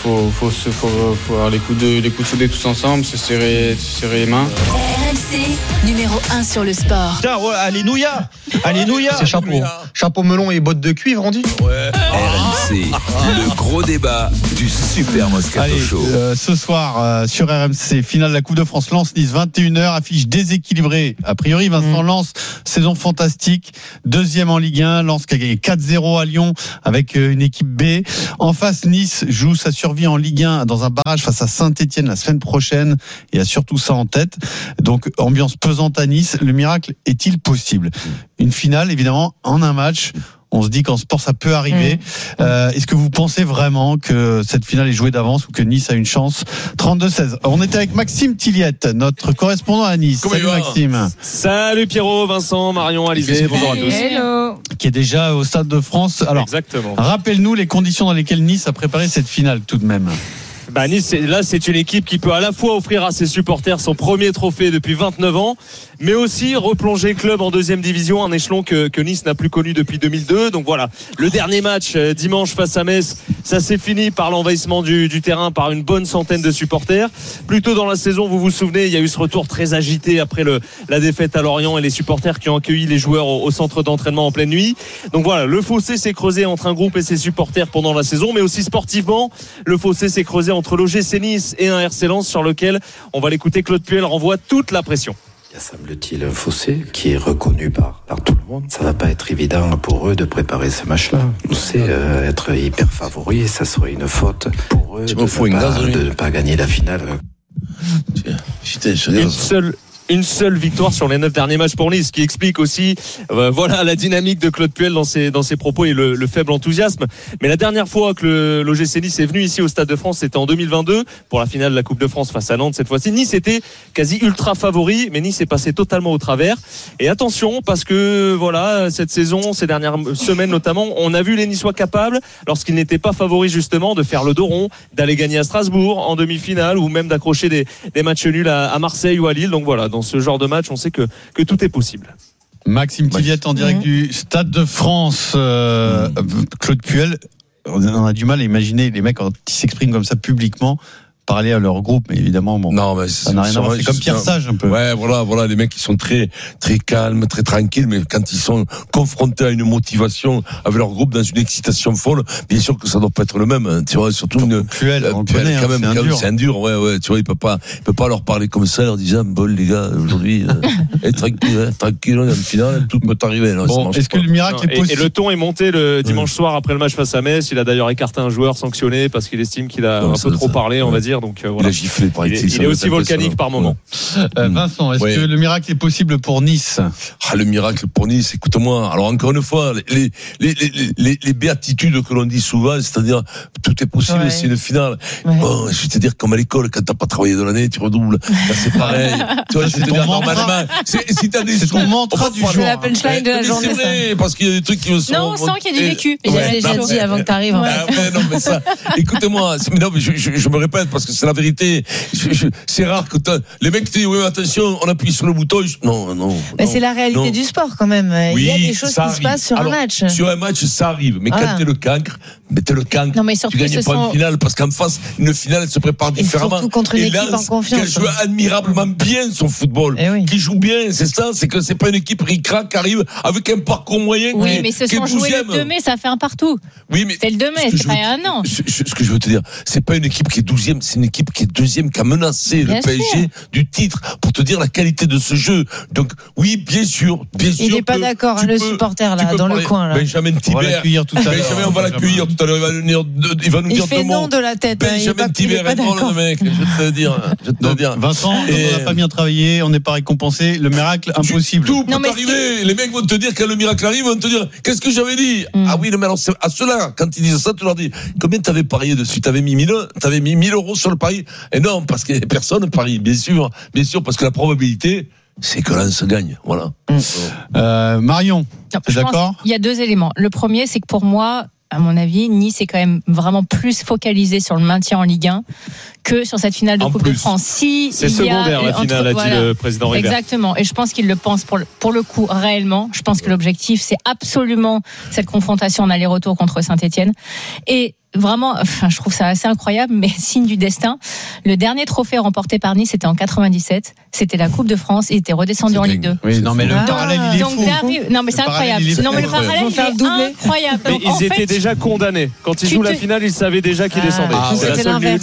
Faut avoir les coups de soudés tous ensemble, se serrer les mains. RMC, numéro 1 sur le sport. Putain, ouais, allez Nouya. C'est chapeau melon et bottes de cuivre, on dit. RMC, le gros débat du Super Moscato Show. Ce soir sur RMC, finale de la Coupe de France, Lens-Nice, 21h, affiche déséquilibrée. A priori, Vincent Lens, saison fantastique, deuxième en Ligue 1, Lens qui a gagné 4-0 à Lyon avec une équipe B. En face, Nice joue sa survie en Ligue 1 dans un barrage face à Saint-Etienne la semaine prochaine et a surtout ça en tête. Donc ambiance pesante à Nice, le miracle est-il possible? Une finale évidemment en un match. On se dit qu'en sport ça peut arriver. Est-ce que vous pensez vraiment que cette finale est jouée d'avance ou que Nice a une chance? 32-16. On était avec Maxime Tilliette, notre correspondant à Nice. Salut Maxime. Salut Pierrot, Vincent, Marion, Alizé, bonjour à tous. Hello. Qui est déjà au Stade de France. Alors, exactement. Rappelle-nous les conditions dans lesquelles Nice a préparé cette finale tout de même. Nice, là, c'est une équipe qui peut à la fois offrir à ses supporters son premier trophée depuis 29 ans, mais aussi replonger le club en deuxième division, un échelon que Nice n'a plus connu depuis 2002. Donc voilà, le dernier match dimanche face à Metz, ça s'est fini par l'envahissement du terrain par une bonne centaine de supporters. Plus tôt dans la saison, vous vous souvenez, il y a eu ce retour très agité après la défaite à Lorient et les supporters qui ont accueilli les joueurs au centre d'entraînement en pleine nuit. Donc voilà, le fossé s'est creusé entre un groupe et ses supporters pendant la saison, mais aussi sportivement, le fossé s'est creusé entre l'OGC Nice et un RC Lens sur lequel, on va l'écouter, Claude Puel renvoie toute la pression. Il y a, semble-t-il, un fossé qui est reconnu par tout le monde. Ça va pas être évident pour eux de préparer ce match-là. On sait être hyper favoris, ça serait une faute pour eux de ne pas gagner la finale. Une seule victoire sur les 9 derniers matchs pour Nice, ce qui explique aussi voilà la dynamique de Claude Puel dans ses propos et le faible enthousiasme. Mais la dernière fois que l'OGC Nice est venu ici au Stade de France, c'était en 2022 pour la finale de la Coupe de France face à Nantes. Cette fois-ci, Nice était quasi ultra favori, mais Nice est passé totalement au travers. Et attention, parce que voilà, cette saison, ces dernières semaines notamment, on a vu les Niçois capables, lorsqu'ils n'étaient pas favoris justement, de faire le dos rond, d'aller gagner à Strasbourg en demi-finale ou même d'accrocher des matchs nuls à Marseille ou à Lille. Donc voilà, dans ce genre de match, on sait que tout est possible. Maxime Tilliette en direct du Stade de France. Claude Puel, on a du mal à imaginer les mecs quand ils s'expriment comme ça publiquement parler à leur groupe, mais évidemment, non, mais ça n'a rien à voir. C'est comme Pierre Sage un peu. Ouais, voilà, les mecs qui sont très, très calmes, très tranquilles, mais quand ils sont confrontés à une motivation avec leur groupe dans une excitation folle, bien sûr que ça doit pas être le même. Tu vois, surtout Puel, on connaît, quand même, c'est un dur. Ouais, tu vois, il peut pas leur parler comme ça, leur disant, bol les gars, aujourd'hui, tranquille, on est en finale, tout peut arriver. Non, bon, est-ce que le miracle est possible? Et le ton est monté le dimanche soir après le match face à Metz. Il a d'ailleurs écarté un joueur sanctionné parce qu'il estime qu'il a un peu trop parlé, on va dire. Donc voilà. Il a giflé, il est aussi volcanique par moment. Vincent, est-ce que le miracle est possible pour Nice? Le miracle pour Nice, écoute-moi. Alors encore une fois, les béatitudes que l'on dit souvent, c'est-à-dire tout est possible, c'est une finale. Bon, je vais te dire comme à l'école, quand t'as pas travaillé de l'année, tu redoubles. Là, c'est pareil. Tu vois, je vais te dire normalement. Si t'as des c'est ton mantra du jour. C'est la punchline de la journée. C'est vrai, parce qu'il y a des trucs qui me sont. Non, on sent qu'il y a du vécu. Il a déjà dit avant que t'arrives. Non, mais ça. Écoutez-moi, je me répète parce que c'est la vérité. C'est rare que les mecs disent oui, attention, on appuie sur le bouton. Non. Mais c'est la réalité du sport quand même. Il y a des choses qui se passent sur un match. Sur un match, ça arrive. Mais quand t'es le cancre, non, mais surtout, tu gagnes pas une finale parce qu'en face, une finale, elle se prépare différemment. Surtout contre une équipe en confiance. Qui joue admirablement bien son football, qui joue bien, c'est ça. C'est que c'est pas une équipe ric-rac qui arrive avec un parcours moyen. Oui, mais ce sont joués le 2 mai, ça fait un partout. Oui, mais c'est le 2 mai, c'est pas un an. Ce que je veux te dire, c'est pas une équipe qui est 12e, c'est une équipe qui est 2e, qui a menacé le PSG du titre, pour te dire la qualité de ce jeu. Donc oui, bien sûr. Il n'est pas d'accord, le supporter là, dans le coin là. Benjamin Thibert. On va l'accueillir tout à l'heure. Benjamin, on va l'accueillir tout à l'heure. Il va nous dire deux mots. Il fait non de la tête. Benjamin Thibert est drôle, le mec. Je vais te dire. Vincent, on n'a pas bien travaillé, on n'est pas récompensé. Le miracle impossible. Tout peut arriver. Les mecs vont te dire quand le miracle arrive, ils vont te dire qu'est-ce que j'avais dit. Ah oui, mais alors à ceux-là, quand ils disent ça, tu leur dis combien t'avais parié dessus. T'avais mis 1000 € sur le pari. Et non, parce que personne parie, bien sûr, parce que la probabilité, c'est que Lens gagne. Voilà. Marion, t'es d'accord? Il y a deux éléments. Le premier, c'est que pour moi, à mon avis, Nice est quand même vraiment plus focalisé sur le maintien en Ligue 1 que sur cette finale de Coupe de France. C'est secondaire la finale, a dit le président Rivert. Exactement, et je pense qu'il le pense pour le coup réellement. Je pense que l'objectif, c'est absolument cette confrontation en aller-retour contre Saint-Etienne. Et vraiment, je trouve ça assez incroyable, mais signe du destin. Le dernier trophée remporté par Nice, c'était en 97. C'était la Coupe de France. Il était redescendu en Ligue 2. Oui, non, mais le parallèle, il est fou. Non, mais c'est incroyable. Non, mais le parallèle, il est incroyable. Mais ils étaient déjà condamnés. Quand ils jouent la finale, ils savaient déjà qu'ils descendaient. C'est la seule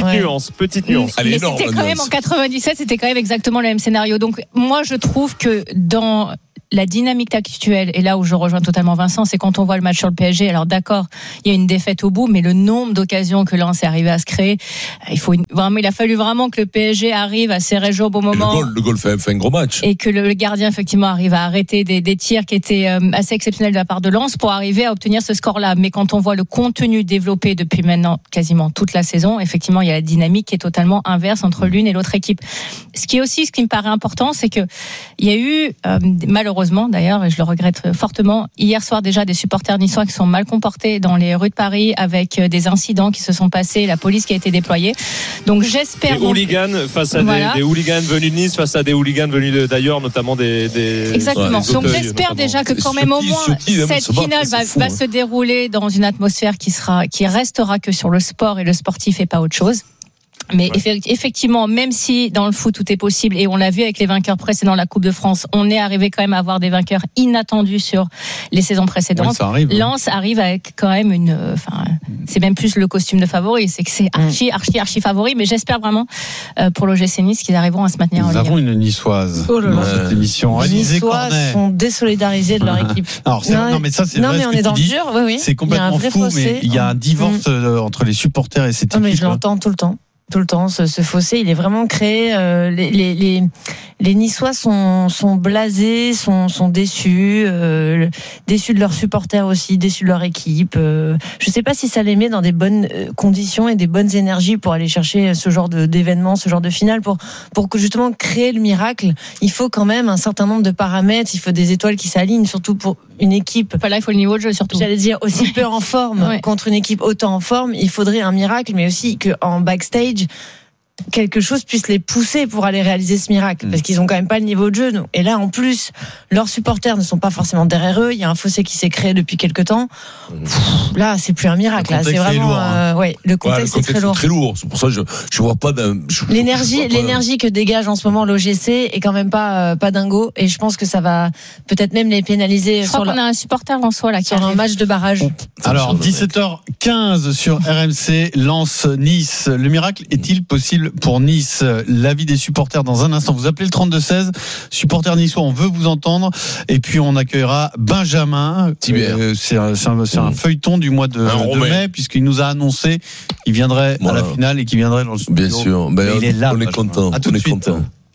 petite nuance. Mais c'était quand même en 97, c'était quand même exactement le même scénario. Donc, moi, je trouve que dans la dynamique actuelle, et là où je rejoins totalement Vincent, c'est quand on voit le match sur le PSG. Alors d'accord, il y a une défaite au bout, mais le nombre d'occasions que Lens est arrivé à se créer, il a fallu vraiment que le PSG arrive à serrer le jeu au bon moment. Le goal fait un gros match. Et que le gardien effectivement arrive à arrêter des tirs qui étaient assez exceptionnels de la part de Lens pour arriver à obtenir ce score-là. Mais quand on voit le contenu développé depuis maintenant quasiment toute la saison, effectivement, il y a la dynamique qui est totalement inverse entre l'une et l'autre équipe. Ce qui me paraît important, c'est que il y a eu malheureusement d'ailleurs, et je le regrette fortement, hier soir déjà des supporters niçois qui sont mal comportés dans les rues de Paris avec des incidents qui se sont passés, la police qui a été déployée. Donc j'espère des hooligans face à des hooligans venus de Nice face à des hooligans venus d'ailleurs, notamment des exactement. Donc j'espère déjà que quand même au moins cette finale va se dérouler dans une atmosphère qui restera que sur le sport et le sportif et pas autre chose. Mais effectivement, même si dans le foot tout est possible, et on l'a vu avec les vainqueurs précédents de la Coupe de France, on est arrivé quand même à avoir des vainqueurs inattendus sur les saisons précédentes. Lens arrive avec quand même c'est même plus le costume de favori, c'est que c'est archi favori, mais j'espère vraiment pour l'OGC Nice qu'ils arriveront à se maintenir en Ligue 1. Nous avons une niçoise dans cette émission. Les Niçois sont désolidarisés de leur équipe. Alors, mais ça, c'est vrai. Mais on est dans le dur, oui. C'est complètement fou, mais il y a un divorce entre les supporters et cette équipe. Mais je l'entends tout le temps. Ce fossé, il est vraiment créé. Les Niçois sont blasés, sont déçus, déçus de leurs supporters aussi, déçus de leur équipe. Je sais pas si ça les met dans des bonnes conditions et des bonnes énergies pour aller chercher ce genre d'événement, ce genre de finale, pour que justement créer le miracle. Il faut quand même un certain nombre de paramètres. Il faut des étoiles qui s'alignent, surtout pour une équipe. Là, il faut le niveau de jeu surtout. J'allais dire aussi peu en forme contre une équipe autant en forme. Il faudrait un miracle, mais aussi qu'en backstage quelque chose puisse les pousser pour aller réaliser ce miracle, parce qu'ils ont quand même pas le niveau de jeu. Et là, en plus, leurs supporters ne sont pas forcément derrière eux. Il y a un fossé qui s'est créé depuis quelque temps. Là, c'est plus un miracle. Là, c'est vraiment le contexte est très lourd. Très lourd. C'est pour ça que je vois pas l'énergie que dégage en ce moment l'OGC est quand même pas dingo. Et je pense que ça va peut-être même les pénaliser. Je crois qu'on a un supporter en soi là qui a un match de barrage. Alors 17h15 sur RMC, Lens Nice. Le miracle est-il possible pour Nice? L'avis des supporters dans un instant. Vous appelez le 32-16. Supporters niçois, on veut vous entendre. Et puis on accueillera Benjamin. C'est un feuilleton du mois de mai, puisqu'il nous a annoncé qu'il viendrait à la finale et qu'il viendrait dans le studio. Bien sûr. Il est là. On est content. À tout de suite.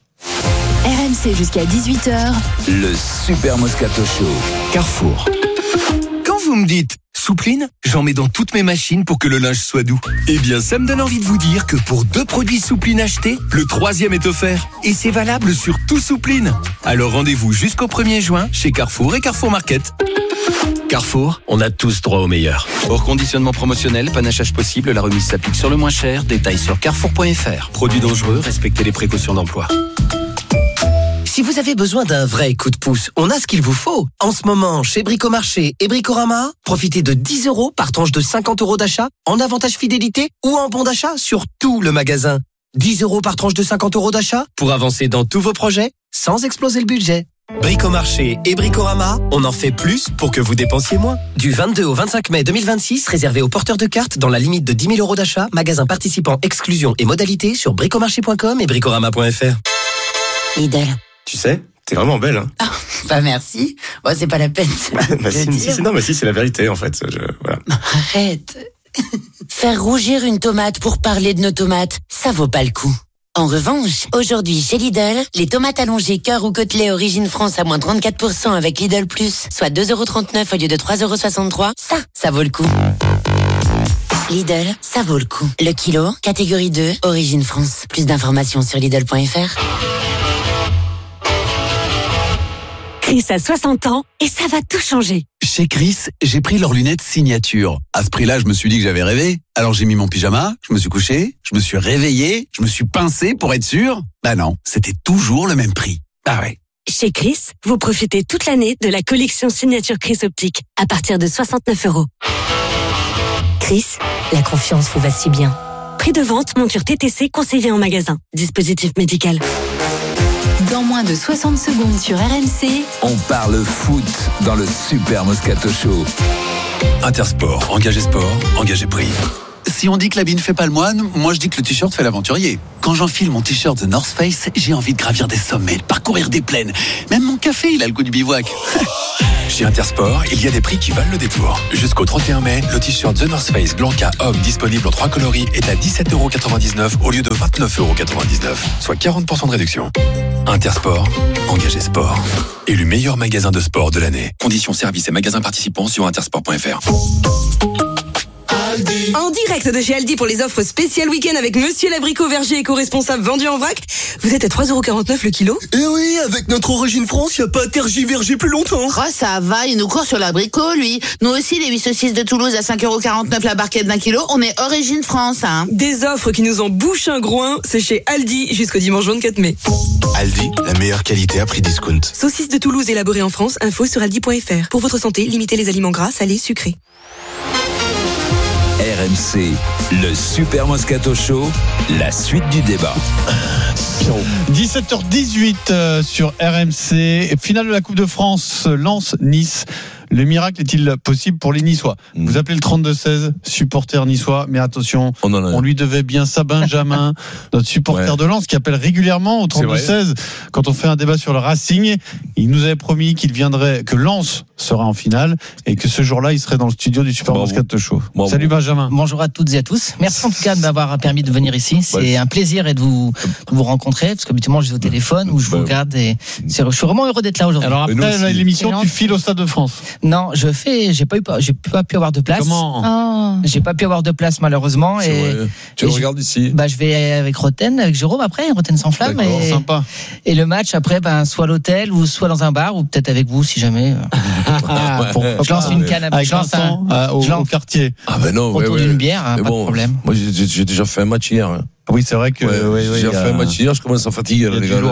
RMC jusqu'à 18h. Le Super Moscato Show. Carrefour. Quand vous me dites Soupline, j'en mets dans toutes mes machines pour que le linge soit doux. Eh bien, ça me donne envie de vous dire que pour 2 produits Soupline achetés, le 3e est offert. Et c'est valable sur tout Soupline. Alors rendez-vous jusqu'au 1er juin chez Carrefour et Carrefour Market. Carrefour, on a tous droit au meilleur. Hors conditionnement promotionnel, panachage possible, la remise s'applique sur le moins cher. Détails sur carrefour.fr. Produits dangereux, respectez les précautions d'emploi. Si vous avez besoin d'un vrai coup de pouce, on a ce qu'il vous faut. En ce moment, chez Bricomarché et Bricorama, profitez de 10 € par tranche de 50 € d'achat, en avantage fidélité ou en bon d'achat sur tout le magasin. 10 € par tranche de 50 € d'achat pour avancer dans tous vos projets sans exploser le budget. Bricomarché et Bricorama, on en fait plus pour que vous dépensiez moins. Du 22 au 25 mai 2026, réservé aux porteurs de cartes dans la limite de 10 000 € d'achat, magasin participant, exclusion et modalités sur bricomarché.com et bricorama.fr. Lidl. Tu sais, t'es vraiment belle, hein. Ah, bah merci. Bon, c'est pas la peine. C'est la vérité, en fait. Voilà. Arrête. Faire rougir une tomate pour parler de nos tomates, ça vaut pas le coup. En revanche, aujourd'hui chez Lidl, les tomates allongées cœur ou côtelées origine France à moins 34% avec Lidl Plus, soit 2,39 € au lieu de 3,63 €, ça vaut le coup. Lidl, ça vaut le coup. Le kilo, catégorie 2, origine France. Plus d'informations sur Lidl.fr. Chris a 60 ans et ça va tout changer. Chez Chris, j'ai pris leurs lunettes signature. À ce prix-là, je me suis dit que j'avais rêvé. Alors j'ai mis mon pyjama, je me suis couché, je me suis réveillé, je me suis pincé pour être sûr. Bah non, c'était toujours le même prix. Ah ouais. Chez Chris, vous profitez toute l'année de la collection signature Chris Optique à partir de 69 €. Chris, la confiance vous va si bien. Prix de vente, monture TTC conseillée en magasin. Dispositif médical. Dans moins de 60 secondes sur RMC, On parle foot dans le Super Moscato Show. Intersport, engagé sport, engagé prix. Si on dit que l'habit ne fait pas le moine, moi je dis que le t-shirt fait l'aventurier. Quand j'enfile mon t-shirt The North Face, j'ai envie de gravir des sommets, de parcourir des plaines. Même mon café, il a le goût du bivouac. Chez Intersport, il y a des prix qui valent le détour. Jusqu'au 31 mai, le t-shirt The North Face Blanca homme disponible en 3 coloris est à 17,99 € au lieu de 29,99 €, soit 40% de réduction. Intersport, engagé sport. Élu meilleur magasin de sport de l'année. Conditions services et magasins participants sur intersport.fr. En direct de chez Aldi pour les offres spéciales week-end avec Monsieur l'abricot verger éco-responsable vendu en vrac. Vous êtes à 3,49 € le kilo. Eh oui, avec notre origine France, y a pas à tergiverger plus longtemps. Oh, ça va, il nous court sur l'abricot, lui. Nous aussi, les 8 saucisses de Toulouse à 5,49 € la barquette d'1 kilo. On est origine France, hein. Des offres qui nous en bouchent un groin, c'est chez Aldi jusqu'au dimanche 24 mai. Aldi, la meilleure qualité à prix discount. Saucisses de Toulouse élaborées en France, info sur aldi.fr. Pour votre santé, limitez les aliments gras, salés, sucrés. RMC, le Super Moscato Show, la suite du débat. 17h18 sur RMC. Finale de la Coupe de France, Lens-Nice. Le miracle est-il possible pour les Niçois? Vous appelez le 32-16, supporter niçois, mais attention, on lui devait bien ça, Benjamin, notre supporter de Lens, qui appelle régulièrement au 32-16 quand on fait un débat sur le Racing. Il nous avait promis qu'il viendrait, que Lens sera en finale et que ce jour-là, il serait dans le studio du Super Moscato Show. Salut Benjamin. Bonjour à toutes et à tous. Merci en tout cas de m'avoir permis de venir ici. C'est un plaisir et de vous rencontrer, parce qu'habituellement je suis au téléphone ou je vous regarde et je suis vraiment heureux d'être là aujourd'hui. Alors après l'émission, tu files au Stade de France? Non, j'ai pas pu avoir de place. Comment? J'ai pas pu avoir de place malheureusement. Tu regardes ici? Je vais avec Roten, avec Jérôme après, Roten sans flamme. Sympa. Et le match après, soit à l'hôtel ou soit dans un bar ou peut-être avec vous si jamais. Je lance une canne avec Vincent au quartier. Ah ben non, autour d'une bière, pas de problème. Moi j'ai déjà fait un match hier. Oui, c'est vrai que j'ai fait un match hier, je commence à fatiguer les gars.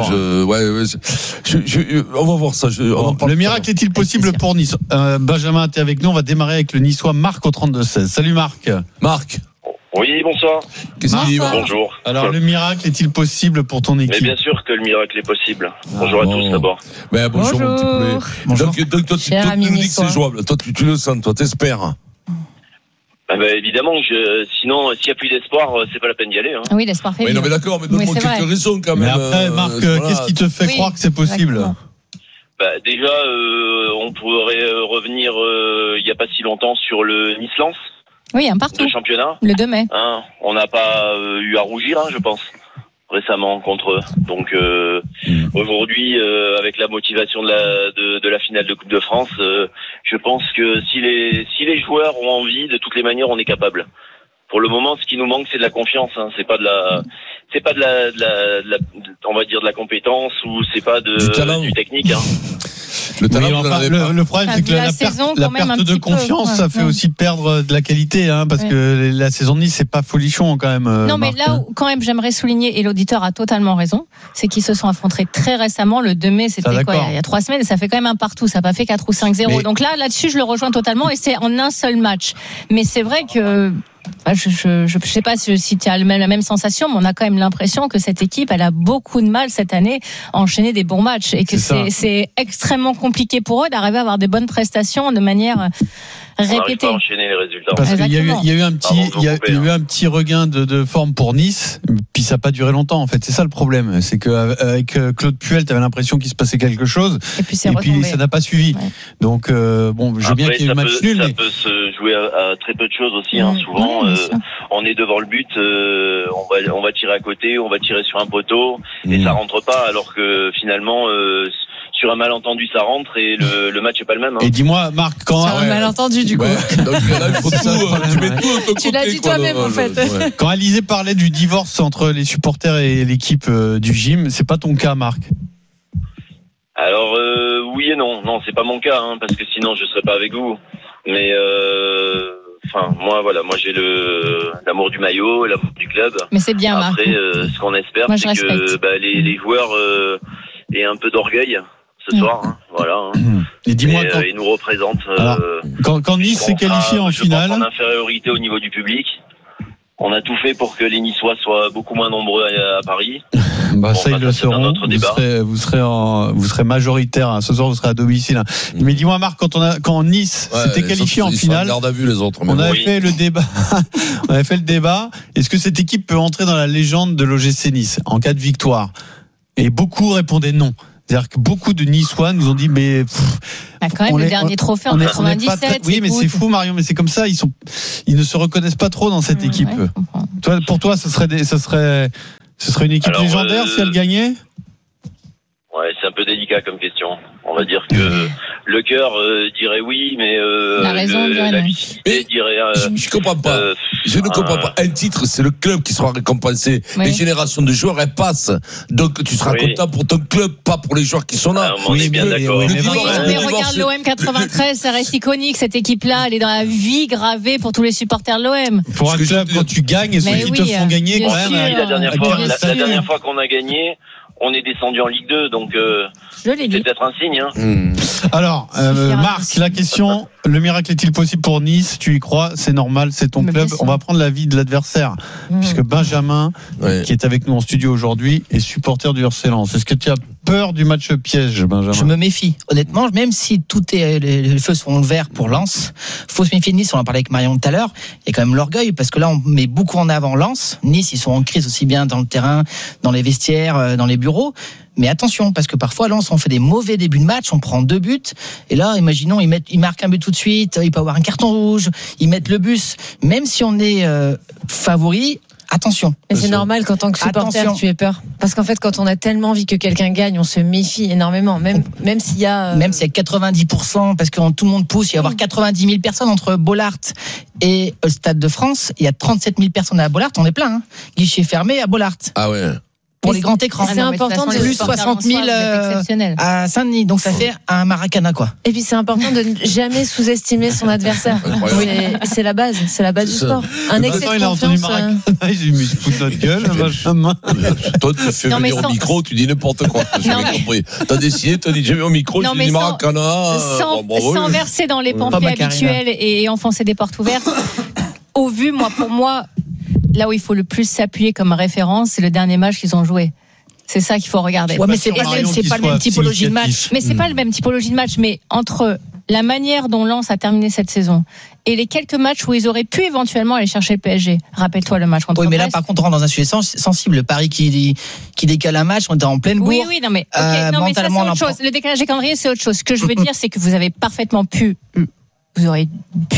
On va voir ça. Le miracle est-il possible pour Nice? Benjamin, t'es avec nous, on va démarrer avec le Niçois Marc au 32-16. Salut Marc. Marc. Oui, bonsoir. Qu'est-ce qu'il dit? Bonjour. Alors, le miracle est-il possible pour ton équipe? Mais bien sûr que le miracle est possible. Bonjour à tous d'abord. Bonjour mon petit poulet. Donc toi, tu nous dis que c'est jouable. Toi, tu le sens, toi, t'espères. Évidemment, sinon, s'il n'y a plus d'espoir, c'est pas la peine d'y aller. Hein. Oui, l'espoir fait. Oui, non, mais d'accord, mais donne-moi quelques raisons quand même. Mais après, Marc, qu'est-ce qui te fait croire que c'est possible? Déjà, on pourrait revenir il n'y a pas si longtemps sur le Nice-Lens. Oui, un partout. Le championnat. Le 2 mai. On n'a pas eu à rougir, je pense, récemment contre eux. Donc aujourd'hui, avec la motivation de la finale de Coupe de France, je pense que si les joueurs ont envie, de toutes les manières, on est capable. Pour le moment, ce qui nous manque, c'est de la confiance. C'est pas de la on va dire de la compétence ou c'est pas du technique. Le problème, c'est que la perte de confiance, ça fait aussi perdre de la qualité, parce que la saison de Nice, c'est pas folichon quand même. Non, mais là où quand même j'aimerais souligner, et l'auditeur a totalement raison, c'est qu'ils se sont affrontés très récemment. Le 2 mai, c'était quoi, il y a 3 semaines, et ça fait quand même un partout. Ça n'a pas fait 4 ou 5-0. Donc là-dessus, je le rejoins totalement, et c'est en un seul match. Mais c'est vrai que je sais pas si tu as la même sensation, mais on a quand même l'impression que cette équipe, elle a beaucoup de mal cette année à enchaîner des bons matchs et que c'est extrêmement compliqué pour eux d'arriver à avoir des bonnes prestations de manière répétée. On enchaîner les résultats. Parce qu'il y a eu un petit regain de forme pour Nice, puis ça n'a pas duré longtemps en fait. C'est ça le problème, c'est qu'avec Claude Puel, tu avais l'impression qu'il se passait quelque chose et puis ça n'a pas suivi. Donc je veux bien qu'il y ait eu match nul. Ça peut se jouer à très peu de choses aussi. Souvent, on est devant le but, on va tirer à côté, on va tirer sur un poteau et ça rentre pas, alors que finalement sur un malentendu ça rentre et le match est pas le même. Et dis-moi Marc, quand un malentendu du coup. Donc là, il faut tu mets tout de ton côté. Tu l'as dit toi-même en fait. Quand Alizé parlait du divorce entre les supporters et l'équipe du gym, c'est pas ton cas Marc? Alors oui et non. Non, c'est pas mon cas, hein, parce que sinon je serais pas avec vous. Mais moi j'ai l'amour du maillot, l'amour du club. Mais c'est bien, Marc. Après, ce qu'on espère, moi, c'est que les joueurs aient un peu d'orgueil ce soir. Hein, voilà. Hein. Et dis-moi ils nous représentent. Quand Nice s'est qualifié en finale, en infériorité au niveau du public. On a tout fait pour que les Niçois soient beaucoup moins nombreux à Paris. Ça, ils le seront. Vous serez majoritaire. Hein. Ce soir, vous serez à domicile. Hein. Mais dis-moi, Marc, quand Nice s'était qualifié en finale, garde à vue, les autres, on avait fait le débat. On avait fait le débat. Est-ce que cette équipe peut entrer dans la légende de l'OGC Nice en cas de victoire? Et beaucoup répondaient non. C'est-à-dire que beaucoup de Niçois nous ont dit mais quand même le dernier trophée en 97. Oui, mais c'est fou, Marion, mais c'est comme ça, ils ne se reconnaissent pas trop dans cette équipe. Ouais, pour toi, ce serait une équipe légendaire si elle gagnait? Ouais, c'est un peu délicat comme question. On va dire que le cœur dirait oui, mais la raison dirait non. Je comprends pas. Je ne comprends pas. Un titre, c'est le club qui sera récompensé. Oui. Les générations de joueurs, elles passent. Donc tu seras content pour ton club, pas pour les joueurs qui sont là. On est bien d'accord. Mais regarde l'OM 93, ça reste iconique. Cette équipe-là, elle est dans la vie gravée pour tous les supporters de l'OM. Pour un club, quand tu gagnes, et ceux qui te font gagner, quand même. La dernière fois qu'on a gagné, on est descendu en Ligue 2, donc c'est peut-être un signe. Hein. Alors, Marc, la question, le miracle est-il possible pour Nice? Tu y crois? C'est normal, c'est ton club. On va prendre l'avis de l'adversaire, puisque Benjamin, qui est avec nous en studio aujourd'hui, est supporter du RC Lens. Est-ce que tu as peur du match piège, Benjamin? Je me méfie. Honnêtement, même si les feux sont verts pour Lens, faut se méfier de Nice. On en parlait avec Marion tout à l'heure. Il y a quand même l'orgueil, parce que là, on met beaucoup en avant Lens. Nice, ils sont en crise aussi bien dans le terrain, dans les vestiaires, dans les bureaux. Mais attention, parce que parfois Lens, on fait des mauvais débuts de match, on prend 2 buts, et là, imaginons, ils marquent un but tout de suite, il peut avoir un carton rouge, ils mettent le bus. Même si on est favori, attention. Mais c'est normal qu'en tant que supporter, tu aies peur. Parce qu'en fait, quand on a tellement envie que quelqu'un gagne, on se méfie énormément. Même s'il y a... Même s'il y a 90%, parce que tout le monde pousse, il va y avoir 90 000 personnes entre Bollaert et le Stade de France. Il y a 37 000 personnes à Bollaert, on est plein. Hein. Guichet fermé à Bollaert. Ah ouais. Pour les grands écrans. C'est important de plus 60 000 à Saint-Denis. Donc ça fait un Maracana, quoi. Et puis c'est important de ne jamais sous-estimer son adversaire. C'est la base. C'est la base du sport. Un excès de confiance. J'ai mis foutre notre gueule, Benjamin. Toi, tu fais venir au micro, tu dis n'importe quoi. J'ai compris. T'as décidé, t'as dit, j'ai mis au micro, tu dis Maracana. Sans verser dans les pompiers habituels et enfoncer des portes ouvertes. Pour moi, là où il faut le plus s'appuyer comme référence, c'est le dernier match qu'ils ont joué. C'est ça qu'il faut regarder. Ouais, mais c'est pas le même typologie de match. Mais c'est pas le même typologie de match. Mais entre la manière dont Lens a terminé cette saison et les quelques matchs où ils auraient pu éventuellement aller chercher le PSG. Rappelle-toi le match contre Brest. Oui, mais là, par contre, on rentre dans un sujet sensible. Le Paris qui décale un match, on est en pleine bourre. Oui, non, mais mais ça, c'est autre chose. Le décalage des calendriers, c'est autre chose. Ce que je veux dire, c'est que vous avez parfaitement vous aurez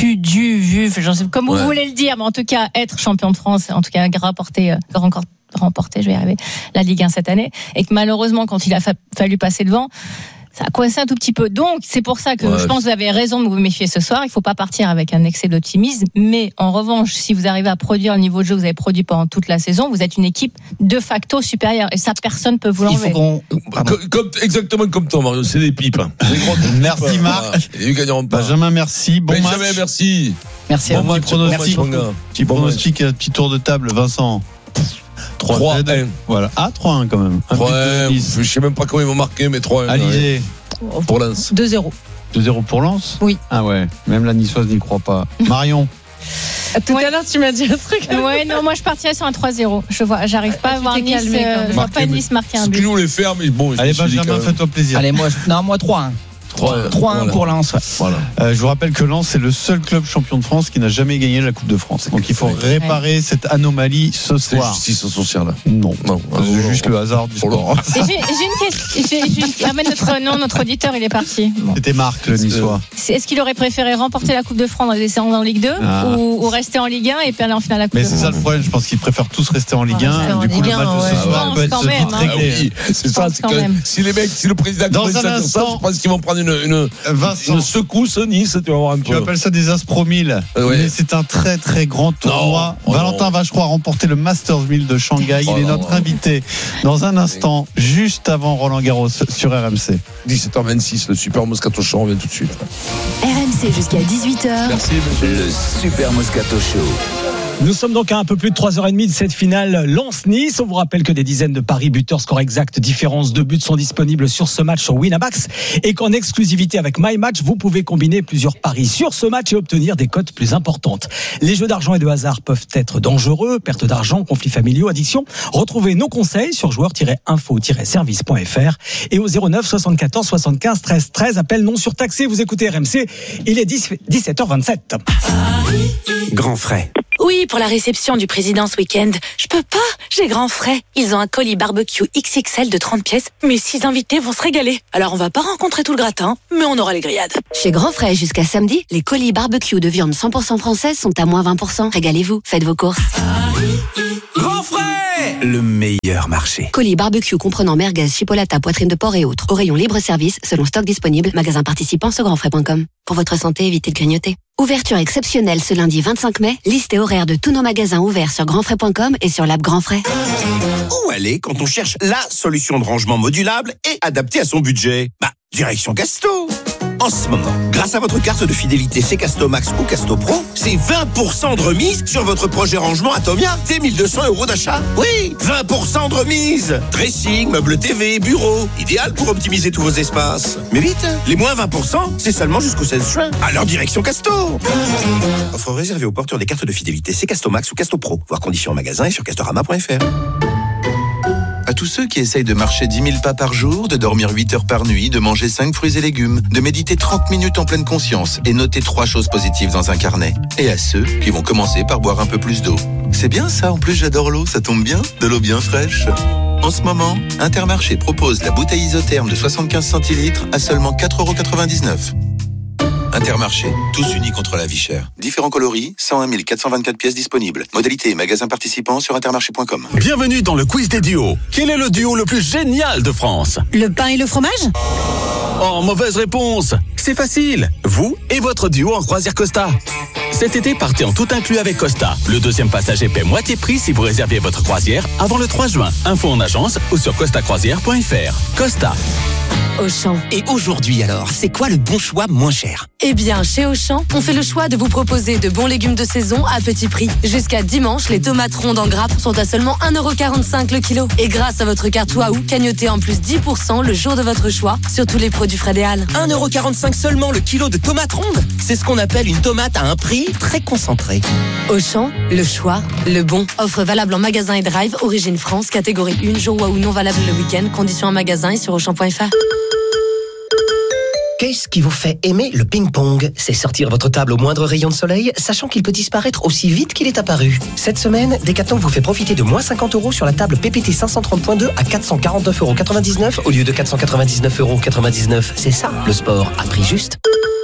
vu, comme vous voulez le dire, mais en tout cas, être champion de France, en tout cas, remporter, je vais y arriver, la Ligue 1 cette année, et que malheureusement, quand il a fallu passer devant, ça a coincé un tout petit peu. Donc, c'est pour ça que je pense que vous avez raison de vous méfier ce soir. Il ne faut pas partir avec un excès d'optimisme. Mais en revanche, si vous arrivez à produire le niveau de jeu que vous avez produit pendant toute la saison, vous êtes une équipe de facto supérieure. Et ça, personne ne peut vous l'enlever. Exactement comme toi, Mario. C'est des pipes. Merci, Marc. Benjamin, merci. Bon match. Merci. Merci à vous. Petit pronostic, petit tour de table, Vincent. 3-1. Voilà. 3-1 quand même. 3-1. Je sais même pas comment ils vont marquer, mais 3-1. Alizé. Pour Lens. 2-0. 2-0 pour Lens? Oui. Ah ouais. Même la Niçoise n'y croit pas. Marion. Tout à l'heure, tu m'as dit un truc. Ouais, non, moi je partirais sur un 3-0. J'arrive pas à voir Nice. Je vois pas Nice marquer un but. Ce que nous les faire, mais bon. Allez, Benjamin, fais-toi plaisir. Allez, moi 3-1. 3-1 pour Lens. Voilà. Je vous rappelle que Lens est le seul club champion de France qui n'a jamais gagné la Coupe de France. Donc il faut réparer cette anomalie ce soir. C'est justice sociale. Non. C'est juste le hasard du sport. J'ai une question. Notre auditeur, il est parti. Bon. C'était Marc, le Niçois. Est-ce qu'il aurait préféré remporter la Coupe de France en descendant en Ligue 2 ou rester en Ligue 1 et puis aller en finale à la Coupe de France? Mais c'est ça le problème. Je pense qu'ils préfèrent tous rester en Ligue 1. Du coup, le match de ce soir peut être vite réglé. C'est ça. Si les mecs, si le président commence à dire ça, je pense qu'ils vont prendre une secousse Nice, tu vas voir un peu. Tu appelles ça des Aspromil, mais c'est un très très grand tournoi. Valentin Vacheroy a remporté le Masters 1000 de Shanghai. Il est notre invité dans un instant, juste avant Roland Garros sur RMC. 17h26, le Super Moscato Show, on revient tout de suite. RMC jusqu'à 18h. Merci, Le Super Moscato Show. Nous sommes donc à un peu plus de 3h30 de cette finale Lens-Nice. On vous rappelle que des dizaines de paris buteurs, score exact, différence de buts sont disponibles sur ce match sur Winamax et qu'en exclusivité avec MyMatch, vous pouvez combiner plusieurs paris sur ce match et obtenir des cotes plus importantes. Les jeux d'argent et de hasard peuvent être dangereux, perte d'argent, conflits familiaux, addiction. Retrouvez nos conseils sur joueurs-info-service.fr et au 09 74 75 13 13. Appel non surtaxé. Vous écoutez RMC. Il est 17h27. Grand frais. Oui, pour la réception du président ce week-end. Je peux pas, j'ai grand frais. Ils ont un colis barbecue XXL de 30 pièces. Mes 6 invités vont se régaler. Alors on va pas rencontrer tout le gratin, mais on aura les grillades. Chez Grand Frais, jusqu'à samedi, les colis barbecue de viande 100% française sont à moins 20%. Régalez-vous, faites vos courses. Grand frais, le meilleur marché. Colis barbecue comprenant merguez, chipolata, poitrine de porc et autres. Au rayon libre-service, selon stock disponible. Magasin participant sur grandfrais.com. Pour votre santé, évitez de grignoter. Ouverture exceptionnelle ce lundi 25 mai. Liste et horaire de tous nos magasins ouverts sur grandfrais.com et sur l'app Grand Frais. Où aller quand on cherche la solution de rangement modulable et adaptée à son budget? Direction Casto. En ce moment, grâce à votre carte de fidélité C Casto Max ou Casto Pro, c'est 20% de remise sur votre projet rangement Atomia dès 1 200 € d'achat. Oui, 20% de remise. Dressing, meubles TV, bureau, idéal pour optimiser tous vos espaces. Mais vite, les moins 20%, c'est seulement jusqu'au 16 juin. Alors direction Casto. Offre réservée aux porteurs des cartes de fidélité C Casto Max ou Casto Pro. Voir conditions en magasin et sur castorama.fr. À tous ceux qui essayent de marcher 10 000 pas par jour, de dormir 8 heures par nuit, de manger 5 fruits et légumes, de méditer 30 minutes en pleine conscience et noter 3 choses positives dans un carnet. Et à ceux qui vont commencer par boire un peu plus d'eau. C'est bien ça, en plus j'adore l'eau, ça tombe bien, de l'eau bien fraîche. En ce moment, Intermarché propose la bouteille isotherme de 75 centilitres à seulement 4,99 €. Intermarché, tous unis contre la vie chère. Différents coloris, 101 424 pièces disponibles. Modalité et magasins participants sur intermarché.com. Bienvenue dans le quiz des duos. Quel est le duo le plus génial de France? Le pain et le fromage? Oh, mauvaise réponse. C'est facile. Vous et votre duo en croisière Costa. Cet été, partez en tout inclus avec Costa. Le deuxième passager paie moitié prix si vous réservez votre croisière avant le 3 juin. Info en agence ou sur costacroisière.fr. Costa. Auchan. Et aujourd'hui alors, c'est quoi le bon choix moins cher? Eh bien, chez Auchan, on fait le choix de vous proposer de bons légumes de saison à petit prix. Jusqu'à dimanche, les tomates rondes en grappe sont à seulement 1,45 € le kilo. Et grâce à votre carte Waouh, cagnotez en plus 10% le jour de votre choix sur tous les produits Frédéal. 1,45 € seulement le kilo de tomates rondes? C'est ce qu'on appelle une tomate à un prix très concentré. Auchan, le choix, le bon. Offre valable en magasin et drive, origine France, catégorie 1, jour Waouh non valable le week-end, conditions en magasin et sur Auchan.fr. Qu'est-ce qui vous fait aimer le ping-pong? C'est sortir votre table au moindre rayon de soleil, sachant qu'il peut disparaître aussi vite qu'il est apparu. Cette semaine, Decathlon vous fait profiter de moins 50 € sur la table PPT 530.2 à 449,99 € au lieu de 499,99 €. C'est ça, le sport à prix juste.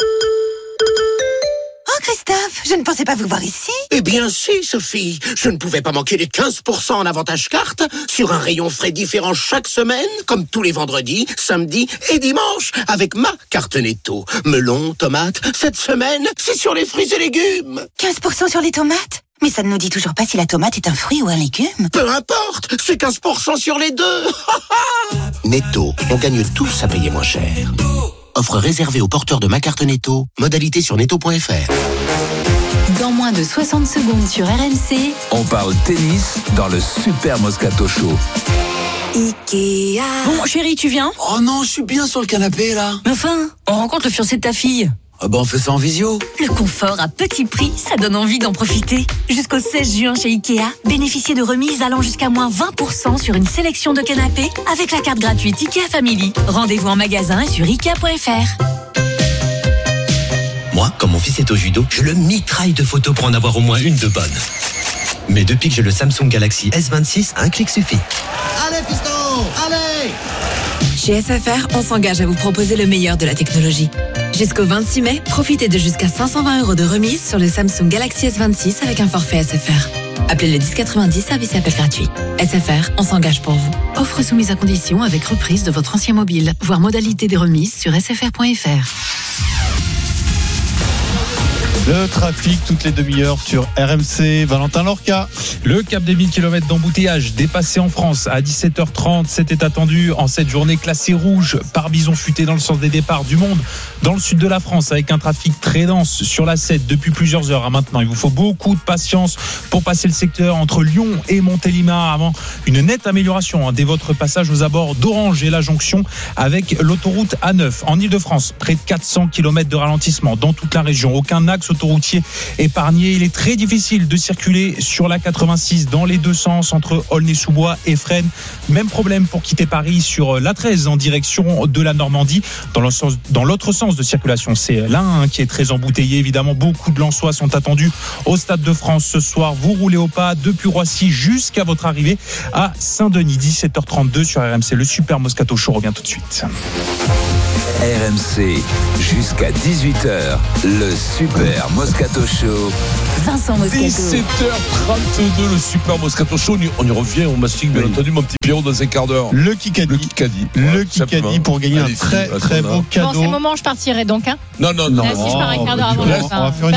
Oh Christophe, je ne pensais pas vous voir ici. Eh bien si, Sophie. Je ne pouvais pas manquer les 15% en avantage carte sur un rayon frais différent chaque semaine, comme tous les vendredis, samedis et dimanches, avec ma carte Netto. Melon, tomates, cette semaine, c'est sur les fruits et légumes. 15% sur les tomates? Mais ça ne nous dit toujours pas si la tomate est un fruit ou un légume. Peu importe, c'est 15% sur les deux. Netto, on gagne tous à payer moins cher. Offre réservée aux porteurs de ma carte Netto. Modalité sur netto.fr. Dans moins de 60 secondes sur RMC, on parle tennis dans le Super Moscato Show. Ikea. Bon, chérie, tu viens? Oh non, je suis bien sur le canapé, là. Mais enfin, on rencontre le fiancé de ta fille. Ah bah on fait ça en visio. Le confort à petit prix, ça donne envie d'en profiter. Jusqu'au 16 juin chez Ikea, bénéficiez de remises allant jusqu'à moins 20% sur une sélection de canapés avec la carte gratuite Ikea Family. Rendez-vous en magasin et sur Ikea.fr. Moi, quand mon fils est au judo, je le mitraille de photos pour en avoir au moins une de bonne. Mais depuis que j'ai le Samsung Galaxy S26, un clic suffit. Allez fiston, allez! Chez SFR, on s'engage à vous proposer le meilleur de la technologie. Jusqu'au 26 mai, profitez de jusqu'à 520 € de remise sur le Samsung Galaxy S26 avec un forfait SFR. Appelez le 1090, service et appel gratuit. SFR, on s'engage pour vous. Offre soumise à condition avec reprise de votre ancien mobile. Voir modalité des remises sur sfr.fr. Le trafic toutes les demi-heures sur RMC. Valentin Lorca. Le cap des 1000 km d'embouteillage dépassé en France à 17h30. C'était attendu en cette journée classée rouge par bison futé dans le sens des départs du monde dans le sud de la France avec un trafic très dense sur la 7 depuis plusieurs heures maintenant. Il vous faut beaucoup de patience pour passer le secteur entre Lyon et Montélimar avant une nette amélioration dès votre passage aux abords d'Orange et la jonction avec l'autoroute A9 en Ile-de-France. Près de 400 km de ralentissement dans toute la région. Aucun axe autoroutier épargné. Il est très difficile de circuler sur la 86 dans les deux sens entre Aulnay-sous-Bois et Fresnes. Même problème pour quitter Paris sur la 13 en direction de la Normandie. Dans l'autre sens de circulation, c'est l'Ain qui est très embouteillé. Évidemment, beaucoup de Lensois sont attendus au Stade de France ce soir. Vous roulez au pas depuis Roissy jusqu'à votre arrivée à Saint-Denis. 17h32 sur RMC. Le Super Moscato Show revient tout de suite. RMC jusqu'à 18h, le Super Moscato Show. Vincent Moscato. 17h32, le Super Moscato Show. On y revient, on mastique bien entendu mon petit Pierrot dans un quart d'heure. Le Kikadi. Le Kikadi pour gagner un très beau cadeau. Bon, c'est le moment où je partirai donc. Hein. Non. Là, si je pars un quart d'heure avant la fin. On va faire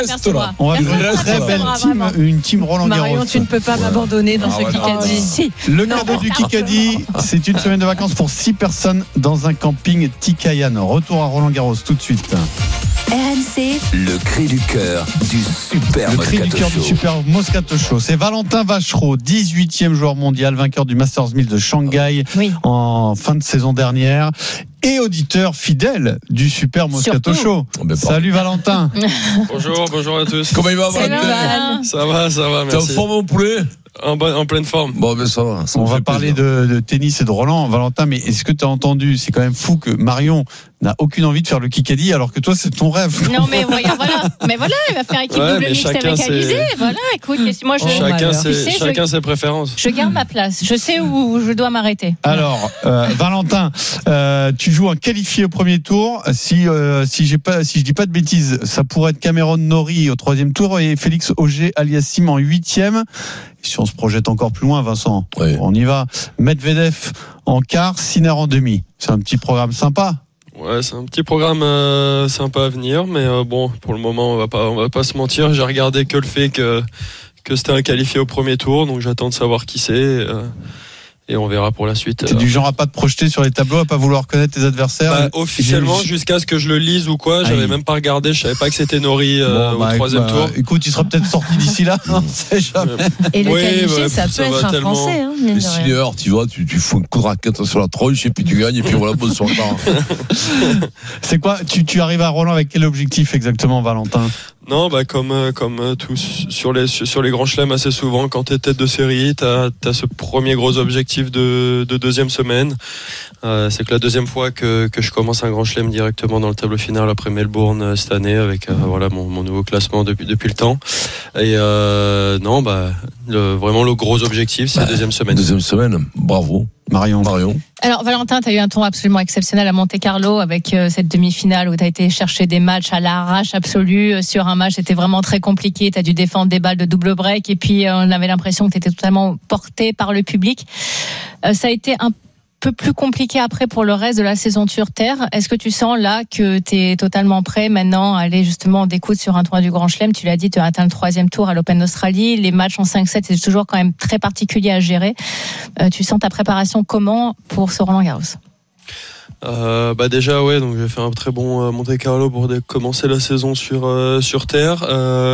une très belle team, une team Roland Garros. Marion, tu ne peux pas m'abandonner dans ce Kikadi. Si. Le cadeau du Kikadi, c'est une semaine de vacances pour 6 personnes dans un camping Tikayan. Retour à Roland Garros tout de suite. RMC. Le cri du cœur du Super Moscato Show. Le cri du cœur du Super Moscato Show. C'est Valentin Vachereau, 18e joueur mondial, vainqueur du Masters 1000 de Shanghai en fin de saison dernière. Et auditeur fidèle du Super Moscato Show. Salut Valentin. Bonjour à tous. Comment il va Valentin ? Ça va, merci. T'es en forme mon poulet ? En pleine forme. Bon, ben ça va. On va parler de tennis et de Roland, Valentin, mais est-ce que tu as entendu, c'est quand même fou que Marion n'a aucune envie de faire le Kikadi alors que toi c'est ton rêve. Non mais voilà. Mais voilà, il va faire équipe double mixte avec Alizé. Voilà, écoute, moi chacun ses préférences. Je garde ma place. Je sais où je dois m'arrêter. Alors, Valentin, tu joues un qualifié au premier tour. Si je dis pas de bêtises, ça pourrait être Cameron Norrie au 3e tour et Félix Auger-Aliassime en 8e. Si on se projette encore plus loin, Vincent, on y va. Medvedev en quart, Sinner en demi. C'est un petit programme sympa. Ouais, c'est un petit programme sympa à venir, mais bon, pour le moment, on va pas se mentir. J'ai regardé que le fait que c'était un qualifié au premier tour, donc j'attends de savoir qui c'est. Et on verra pour la suite. T'es du genre à pas te projeter sur les tableaux, à pas vouloir connaître tes adversaires. Officiellement, jusqu'à ce que je le lise ou quoi, j'avais même pas regardé, je savais pas que c'était Norrie au 3e tour. Écoute, il sera peut-être sorti d'ici là, on sait jamais. Et le qualifié, ça peut être un Français, hein, mine de rien. Sinner, tu vois, tu fous un coup de raquette sur la tronche et puis tu gagnes et puis voilà, bonsoir. C'est quoi, tu arrives à Roland avec quel objectif exactement, Valentin? Non, comme tous sur les grands chelems assez souvent, quand t'es tête de série, t'as ce premier gros objectif de deuxième semaine. C'est que la deuxième fois que je commence un grand chelem directement dans le tableau final après Melbourne cette année avec mon nouveau classement depuis le temps. Et vraiment le gros objectif, c'est la deuxième semaine. Deuxième semaine, bravo. Marion. Alors Valentin, tu as eu un tour absolument exceptionnel à Monte-Carlo avec cette demi-finale où tu as été chercher des matchs à l'arrache absolue. Sur un match, c'était vraiment très compliqué. Tu as dû défendre des balles de double break et puis on avait l'impression que tu étais totalement porté par le public. Ça a été un peu plus compliqué après pour le reste de la saison sur terre. Est-ce que tu sens là que tu es totalement prêt maintenant à aller justement en découdre sur un tournoi du Grand Chelem? Tu l'as dit, tu as atteint le 3e tour à l'Open d'Australie. Les matchs en 5-7, c'est toujours quand même très particulier à gérer. Tu sens ta préparation comment pour ce Roland Garros? Déjà donc j'ai fait un très bon Monte-Carlo pour commencer la saison sur terre.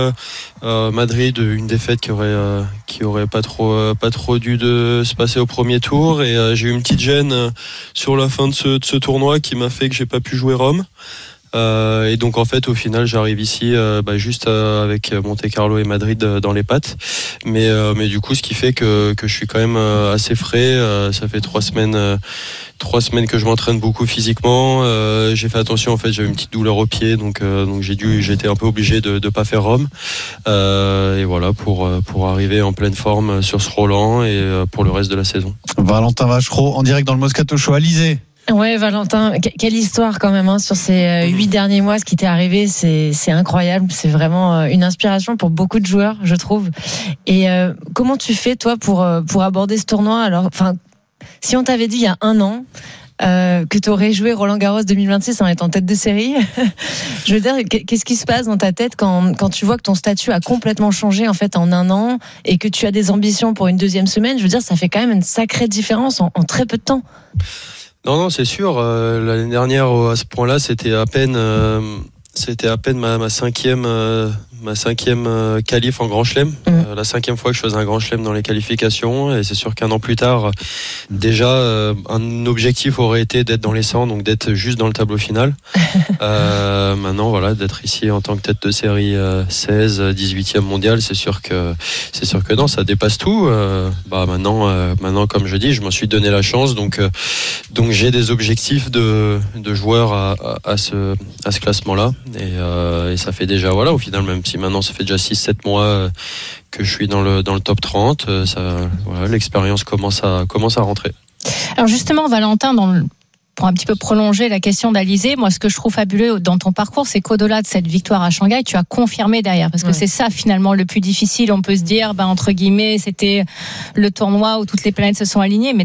Madrid, une défaite qui aurait pas trop dû de se passer au premier tour, et j'ai eu une petite gêne sur la fin de ce tournoi qui m'a fait que j'ai pas pu jouer Rome. Et donc en fait au final j'arrive ici juste avec Monte-Carlo et Madrid dans les pattes, mais du coup ce qui fait que je suis quand même assez frais. Ça fait 3 semaines que je m'entraîne beaucoup physiquement. J'ai fait attention, en fait j'avais une petite douleur au pied, donc j'étais un peu obligé de pas faire Rome, et voilà pour arriver en pleine forme sur ce Roland et pour le reste de la saison. Valentin Vachereau en direct dans le Moscato Show. Alizé, Ouais, Valentin, quelle histoire quand même sur ces 8 derniers mois. Ce qui t'est arrivé, c'est incroyable. C'est vraiment une inspiration pour beaucoup de joueurs, je trouve. Et comment tu fais toi pour aborder ce tournoi? Alors, enfin, si on t'avait dit il y a un an que tu aurais joué Roland-Garros 2026 en étant tête de série, je veux dire, qu'est-ce qui se passe dans ta tête quand tu vois que ton statut a complètement changé en fait en un an et que tu as des ambitions pour une deuxième semaine? Je veux dire, ça fait quand même une sacrée différence en très peu de temps. Non, c'est sûr. L'année dernière, à ce point-là, c'était à peine ma cinquième qualif en Grand Chelem. La 5e fois que je faisais un Grand Chelem dans les qualifications, et c'est sûr qu'un an plus tard, déjà un objectif aurait été d'être dans les 100, donc d'être juste dans le tableau final. Maintenant, voilà, d'être ici en tant que tête de série 16, 18e mondial, c'est sûr que non, ça dépasse tout. Maintenant, comme je dis, je m'en suis donné la chance, donc j'ai des objectifs de joueurs à ce classement-là, et ça fait déjà, voilà, au final, même si maintenant ça fait déjà 6-7 mois que je suis dans le top 30, l'expérience commence à rentrer. Alors justement, Valentin, pour un petit peu prolonger la question d'Alizé, moi ce que je trouve fabuleux dans ton parcours, c'est qu'au-delà de cette victoire à Shanghai, tu as confirmé derrière, parce que c'est ça finalement le plus difficile. On peut se dire, entre guillemets, c'était le tournoi où toutes les planètes se sont alignées, mais